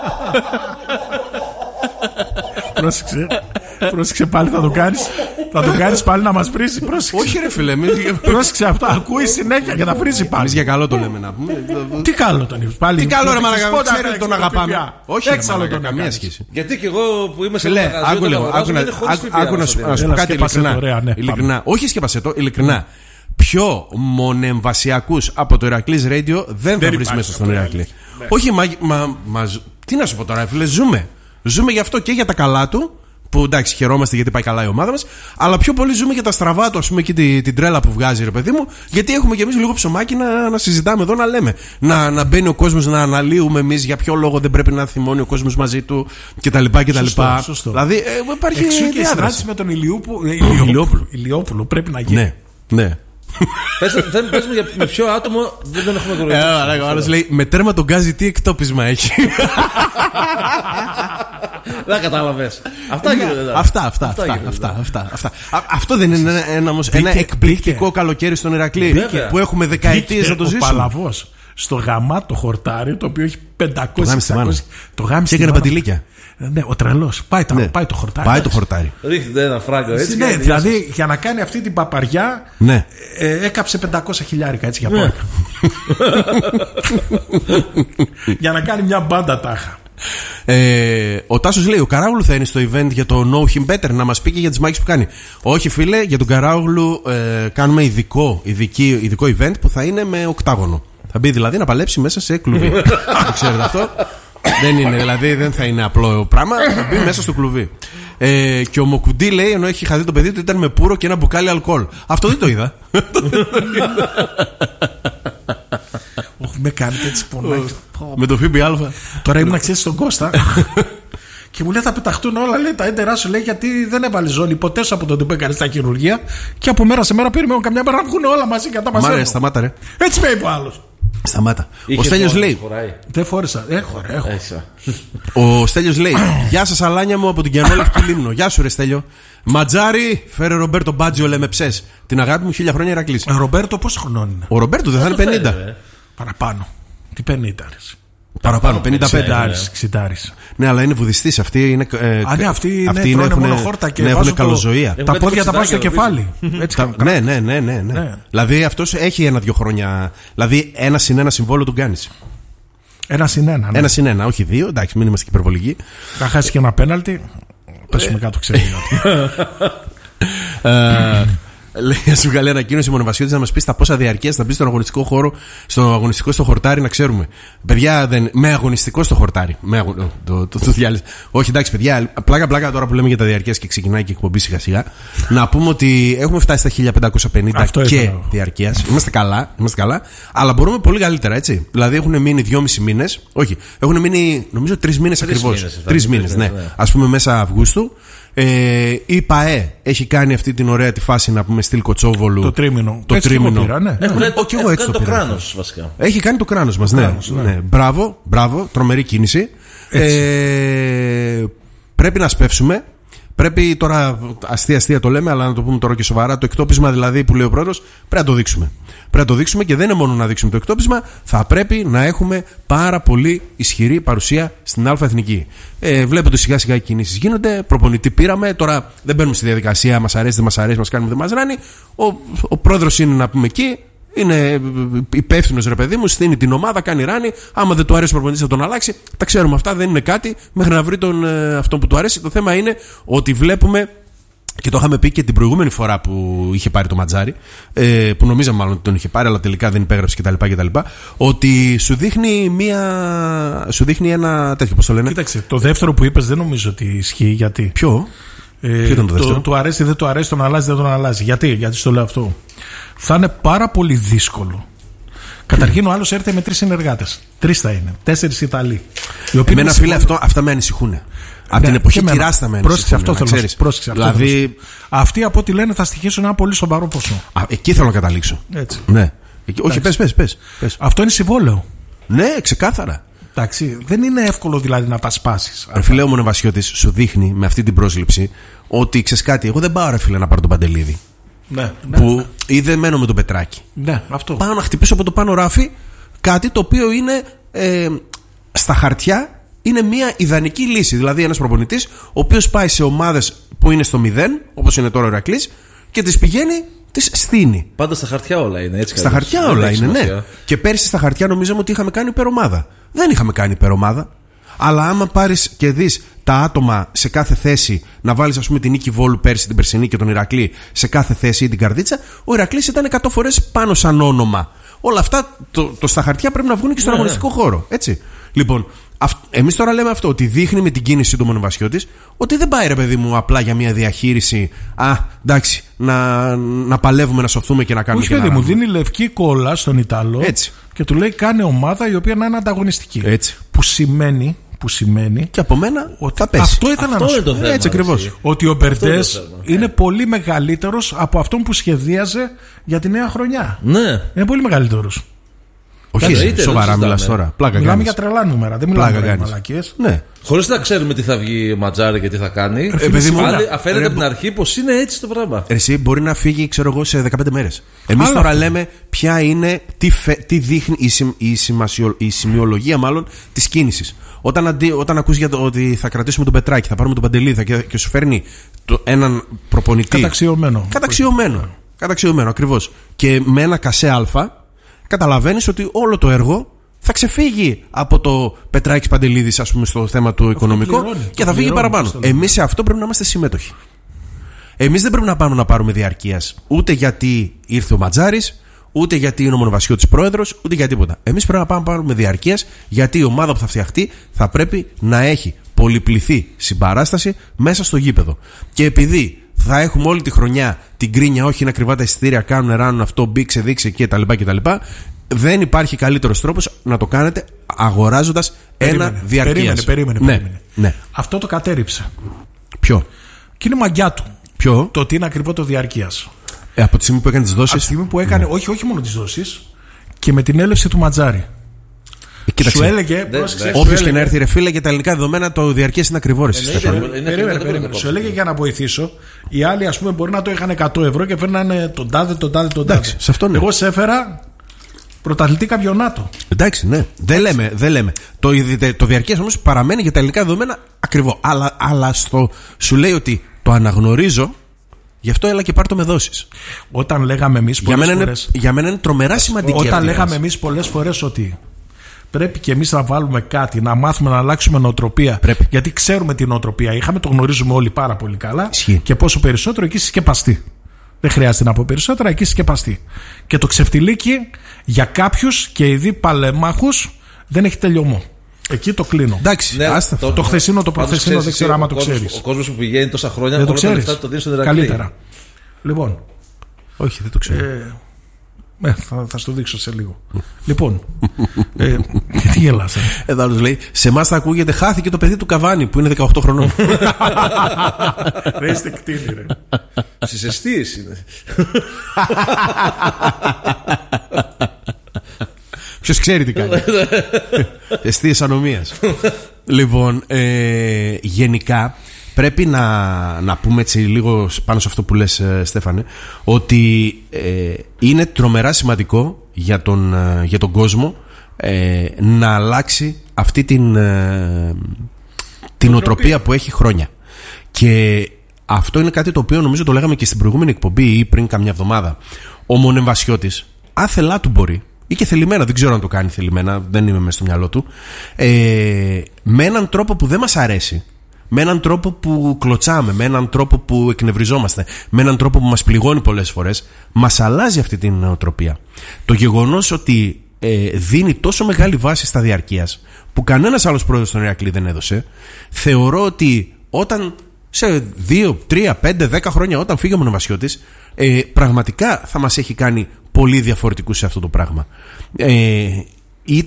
Πρόσεξε πάλι, θα το κάνεις πάλι να μας βρίσει. Όχι ρε φίλε, πρόσεξε αυτό, ακούει συνέχεια και θα βρίσει πάλι. Εμείς για καλό το λέμε να πούμε. Τι καλό τον είπες πάλι? Τι καλό ρε μαλάκα, ξέρετε τον αγαπάμε. Όχι ρε μαλάκα, καμία σχέση. Γιατί και εγώ που είμαι σε άκου να σου πω κάτι ειλικρινά. Όχι σκέπασε το, ειλικρινά. Πιο μονεμβασιακούς από το Ηρακλής Radio δεν θα βρεις μέσα στον Ηρακλή. Όχι, τι να σου πω τώρα, φίλε, ζούμε γι' αυτό και για τα καλά του, που εντάξει χαιρόμαστε γιατί πάει καλά η ομάδα μας, αλλά πιο πολύ ζούμε για τα στραβά του, ας πούμε, και την τρέλα που βγάζει, ρε παιδί μου, γιατί έχουμε κι εμείς λίγο ψωμάκι να συζητάμε εδώ, να λέμε. Να μπαίνει ο κόσμος, να αναλύουμε εμείς για ποιο λόγο δεν πρέπει να θυμώνει ο κόσμος μαζί του κτλ. Σωστό. Δηλαδή υπάρχει εξού και η συνάντηση με τον Ηλιόπουλο πρέπει να γίνει. Ναι. Πες μου με ποιο άτομο δεν έχουμε γνωρίσει. Ο άλλος λέει με τέρμα τον γκάζι τι εκτόπισμα έχει. Δεν κατάλαβες. Αυτά γίνονται. Αυτά. Αυτό δεν είναι ένα εκπληκτικό καλοκαίρι στον Ηρακλή που έχουμε δεκαετίες να το ζήσουμε? Ο Παλαβός στο γαμάτο χορτάρι, το οποίο έχει 500. Το γάμισε και έκανε παντιλίκια. Ναι, ο τρελός. Πάει το χορτάρι. Πάει το χορτάρι. Ρίχνεται ένα φράγκο έτσι. Ναι, δηλαδή για να κάνει αυτή την παπαριά έκαψε 500.000 έτσι για πόρκα. Για να κάνει μια μπάντα τάχα. Ο Τάσος λέει: ο Καράουλου θα είναι στο event για το No Him Better, να μας πει και για τις μάχες που κάνει. Όχι, φίλε, για τον Καράουλου κάνουμε ειδικό event που θα είναι με οκτάγωνο. Θα μπει δηλαδή να παλέψει μέσα σε κλουβί. Το ξέρετε αυτό? Δεν είναι, δηλαδή δεν θα είναι απλό πράγμα. Θα μπει μέσα στο κλουβί. Και ο Μοκουντή λέει, ενώ έχει χαθεί το παιδί του, ήταν με πουρο και ένα μπουκάλι αλκοόλ. Αυτό δεν το είδα. Με κάνετε έτσι πονάκι. Με το ΦΠΑ. Τώρα ήμουν ξέρεις στον Κώστα και μου λέει θα πεταχτούν όλα, λέει, τα έντερά σου, λέει, γιατί δεν έβαλε ζώνη ποτέ σου από τότε που έκανε τα χειρουργία. Και από μέρα σε μέρα περιμένω καμιά μέρα να βγουν όλα μαζί και τα μαζεύω. Σταμάτα ρε. Έτσι με είπε ο άλλος. Σταμάτα. Ο Στέλιος λέει. Δεν φόρεσα. Έχω. Ο Στέλιος λέει: γεια σας, αλάνια μου από την Κιανόλευκη Λίμνο. Γεια σου, ρε Στέλιο. Ματζάρι, φέρε Ρομπέρτο Μπάτζιο, λέμε ψες. Την αγάπη μου, 1000 χρόνια Ηρακλής. Ρομπέρτο πόσο χρονών είναι? Ο Ρομπέρτο δεν θα είναι 50. Παραπάνω. Τι 50 άρες? Παραπάνω, 55. 60. Ναι, αλλά είναι βουδιστής. Αυτοί είναι. Ναι, αυτοί τρώνε μόνο χόρτα και έχουν καλοζωία. Τα πόδια τα βάζουν στο κεφάλι. Ναι. Δηλαδή αυτός έχει 1-2 χρόνια. Δηλαδή 1+1 συμβόλαιο του κάνεις. 1+1. Όχι 2, εντάξει, μην είμαστε και υπερβολικοί. Θα χάσει και ένα πέναλτι. Πέσουμε κάτω, ξέρει. Λέει, σου βγάλει ανακοίνωση ο Μονοβασιώτης να μας πει στα πόσα διαρκείας θα μπει στον αγωνιστικό χώρο, στο αγωνιστικό στο χορτάρι, να ξέρουμε. Παιδιά, με αγωνιστικό στο χορτάρι. Το διάλυσε. Όχι, εντάξει, παιδιά, πλάκα τώρα που λέμε για τα διαρκείας και ξεκινάει και η εκπομπή σιγά-σιγά. Να πούμε ότι έχουμε φτάσει στα 1550 και διαρκείας. Είμαστε καλά, αλλά μπορούμε πολύ καλύτερα, έτσι. Δηλαδή έχουν μείνει 2,5 μήνες. Όχι, έχουν μείνει νομίζω 3 μήνες ακριβώς. 3 μήνες, ναι. Ας πούμε μέσα Αυγούστου. Η ΠΑΕ έχει κάνει αυτή την ωραία τη φάση, να πούμε, στυλ Κοτσόβολου. Το τρίμηνο. Και εγώ έτσι το πήρα. Κράνος, βασικά. Έχει κάνει το κράνος μας, ναι. Μπράβο, τρομερή κίνηση. Πρέπει να σπεύσουμε. Πρέπει τώρα, αστεία το λέμε, αλλά να το πούμε τώρα και σοβαρά. Το εκτόπισμα δηλαδή που λέει ο πρόεδρος, πρέπει να το δείξουμε. Πρέπει να το δείξουμε και δεν είναι μόνο να δείξουμε το εκτόπισμα, θα πρέπει να έχουμε πάρα πολύ ισχυρή παρουσία στην Α-Εθνική. Βλέπετε σιγά σιγά οι κινήσεις γίνονται, προπονητή πήραμε, τώρα δεν μπαίνουμε στη διαδικασία, μας αρέσει, δεν μας αρέσει, μας κάνουμε, δεν μας ράνει. Ο πρόεδρος είναι να πούμε εκεί. Είναι υπεύθυνος, ρε παιδί μου, στείνει την ομάδα, κάνει ράνι. Άμα δεν του αρέσει ο προπονητής θα τον αλλάξει. Τα ξέρουμε αυτά, δεν είναι κάτι μέχρι να βρει αυτόν που του αρέσει. Το θέμα είναι ότι βλέπουμε, και το είχαμε πει και την προηγούμενη φορά που είχε πάρει το Ματζάρι, που νομίζαμε μάλλον ότι τον είχε πάρει, αλλά τελικά δεν υπέγραψε κτλ. Ότι σου δείχνει ένα τέτοιο, πώς το λένε. Κοίταξε, το δεύτερο που είπες δεν νομίζω ότι ισχύει. Γιατί. Ποιο ήταν το δεύτερο? Του αρέσει, δεν του αρέσει, τον αλλάζει, δεν τον αλλάζει. Γιατί στο λέω αυτό? Θα είναι πάρα πολύ δύσκολο. Καταρχήν ο άλλος έρχεται με 3 συνεργάτες. 3 θα είναι. 4 Ιταλοί. Εμένα, φίλε, αυτά με ανησυχούν. Από την εποχή Κυράστα με ανησυχούν. Πρόσεξε αυτό. Δηλαδή, αυτοί από ό,τι λένε θα στοιχήσουν ένα πολύ σοβαρό ποσό. Εκεί θέλω να καταλήξω. Έτσι. Ναι. Όχι, πες. Αυτό είναι συμβόλαιο. Ναι, ξεκάθαρα. Εντάξει, δεν είναι εύκολο δηλαδή να πασπάσεις. Ρε φίλε, ο Μονεβασιώτης σου δείχνει με αυτή την πρόσληψη ότι ξέρεις κάτι, εγώ δεν πάω, ρε φίλε, να πάρω τον Παντελίδη. Ναι, που είδε μένω με τον Πετράκη. Ναι, αυτό. Πάω να χτυπήσω από το πάνω ράφι κάτι το οποίο είναι στα χαρτιά είναι μια ιδανική λύση. Δηλαδή ένας προπονητής ο οποίος πάει σε ομάδες που είναι στο 0, όπως είναι τώρα ο Ηρακλής, και τις πηγαίνει, τις στείνει. Πάντα στα χαρτιά όλα είναι έτσι. Στα χαρτιά όλα είναι, ναι. Και πέρυσι στα χαρτιά νομίζαμε ότι είχαμε κάνει υπερομάδα. Δεν είχαμε κάνει υπερομάδα. Αλλά άμα πάρεις και δεις τα άτομα σε κάθε θέση, να βάλεις ας πούμε την Νίκη Βόλου πέρσι, την περσινή και τον Ηρακλή σε κάθε θέση ή την Καρδίτσα, ο Ηρακλής ήταν 100 φορές πάνω σαν όνομα. Όλα αυτά το στα χαρτιά πρέπει να βγουν και στον αγωνιστικό χώρο. Έτσι. Λοιπόν, εμείς τώρα λέμε αυτό, ότι δείχνει με την κίνηση του Μονεβασιώτης ότι δεν πάει, ρε παιδί μου, απλά για μια διαχείριση. Εντάξει, να παλεύουμε, να σωθούμε και να κάνουμε. Όχι, παιδί μου, δίνει λευκή κόλλα στον Ιταλό. Έτσι. Και του λέει: κάνε ομάδα η οποία να είναι ανταγωνιστική. Έτσι. Που σημαίνει και από μένα ότι θα πέσει. Αυτό ήταν αυτό είναι το θέμα. Έτσι ακριβώς. Ότι ο Μπερντές είναι πολύ μεγαλύτερος από αυτόν που σχεδίαζε για τη νέα χρονιά. Ναι. Είναι πολύ μεγαλύτερος. Όχι, σοβαρά μιλάς τώρα. Μιλάμε για τρελά νούμερα. Δεν μιλάμε για μαλακίες. Ναι. Χωρίς να ξέρουμε τι θα βγει Ματζάρι και τι θα κάνει. Αφαίνεται από την αρχή πως είναι έτσι το πράγμα. Εσύ μπορεί να φύγει, ξέρω εγώ, σε 15 μέρες. Εμείς τώρα λέμε ποια είναι, τι δείχνει η σημειολογία μάλλον της κίνησης. Όταν ακούς για ότι θα κρατήσουμε τον Πετράκη, θα πάρουμε τον Παντελίδη και σου φέρνει έναν προπονητή. Καταξιωμένο, ακριβώς. Και με ένα κασέ αλφα, καταλαβαίνεις ότι όλο το έργο θα ξεφύγει από το Πετράκης Παντελίδης, ας πούμε, στο θέμα του οικονομικό και θα φύγει παραπάνω. Εμείς σε αυτό πρέπει να είμαστε συμμέτοχοι. Εμείς δεν πρέπει να πάμε να πάρουμε διαρκείας, ούτε γιατί ήρθε ο Ματζάρης, ούτε γιατί είναι ο Μονοβασιώτης πρόεδρος, ούτε για τίποτα. Εμείς πρέπει να πάμε να πάρουμε διαρκείας, γιατί η ομάδα που θα φτιαχτεί θα πρέπει να έχει πολυπληθή συμπαράσταση μέσα στο γήπεδο. Και επειδή θα έχουμε όλη τη χρονιά την κρίνια, όχι είναι ακριβά τα εισιτήρια, κάνουν, ράνουν αυτό, μπήξε, δείξε κτλ. Δεν υπάρχει καλύτερος τρόπος να το κάνετε αγοράζοντας ένα διαρκείας. Περίμενε. Ναι. Αυτό το κατέριψε. Ποιο? Και είναι μαγιά του. Ποιο? Το ότι είναι ακριβό το διαρκείας. Από τη στιγμή που έκανε τις δόσεις. Από τη στιγμή που έκανε, όχι μόνο τις δόσεις, και με την έλευση του Ματζάρι. Κοίταξε. Σου έλεγε. Όποιος και να έρθει, ρε φίλε, για τα ελληνικά δεδομένα το διαρκείας είναι ακριβό. Περίμενε. Σου έλεγε για να βοηθήσω. Οι άλλοι, ας πούμε, μπορεί να το είχαν 100 ευρώ και φέρνανε τον τάδε. Εγώ σε έφερα πρωταθλητή καμπιονάτο. Εντάξει, ναι. Δεν λέμε. Το διαρκείας όμως παραμένει για τα ελληνικά δεδομένα ακριβό. Αλλά σου λέει ότι το αναγνωρίζω. Γι' αυτό έλα και πάρ' το με δόσεις. Όταν λέγαμε εμείς πολλές φορές. Για μένα είναι τρομερά σημαντική. Όταν λέγαμε εμείς πολλές φορές ότι πρέπει και εμείς να βάλουμε κάτι, να μάθουμε να αλλάξουμε νοοτροπία. Πρέπει. Γιατί ξέρουμε την νοοτροπία. Το γνωρίζουμε όλοι πάρα πολύ καλά. Ισχύει. Και πόσο περισσότερο εκεί συσκεπαστεί. Δεν χρειάζεται να πω περισσότερα, εκεί συσκεπαστεί. Και το ξεφτιλίκι για κάποιους και ειδοί παλεμάχους δεν έχει τελειωμό. Εκεί το κλείνω. Εντάξει, ναι, το χθεσινό, το προχθεσινό δεν ξέρω άμα το ξέρεις. Ο κόσμος που πηγαίνει τόσα χρόνια δεν το ξέρεις. Το δίνει στον Ηρακλή. Καλύτερα. Λοιπόν. Όχι, δεν το ξέρω. Θα σου το δείξω σε λίγο. Λοιπόν. Τι γελάς? Εδώ άλλος λέει: σε εμάς θα ακούγεται χάθηκε το παιδί του Καβάνη που είναι 18 χρονών. Δεν είστε κτίνοι, ρε. Στις αιστείες είναι. Ποιος ξέρει τι κάνει. Αιστείες ανομίας. Λοιπόν, γενικά πρέπει να πούμε έτσι λίγο πάνω σε αυτό που λες, Στέφανε, ότι είναι τρομερά σημαντικό για τον κόσμο να αλλάξει αυτή την οτροπία που έχει χρόνια. Και αυτό είναι κάτι το οποίο νομίζω το λέγαμε και στην προηγούμενη εκπομπή ή πριν καμιά εβδομάδα. Ο Μονεμβασιώτης, άθελά του μπορεί, ή και θελημένα, δεν ξέρω αν το κάνει θελημένα, δεν είμαι μέσα στο μυαλό του, με έναν τρόπο που δεν μας αρέσει, με έναν τρόπο που κλωτσάμε, με έναν τρόπο που εκνευριζόμαστε, με έναν τρόπο που μας πληγώνει πολλές φορές, μας αλλάζει αυτή την νοοτροπία. Το γεγονός ότι δίνει τόσο μεγάλη βάση στα διαρκείας που κανένας άλλος πρόεδρος στον Ηρακλή δεν έδωσε, θεωρώ ότι όταν σε 2, 3, 5, 10 χρόνια όταν φύγει ο Μονεμβασιώτης, πραγματικά θα μας έχει κάνει πολύ διαφορετικούς σε αυτό το πράγμα.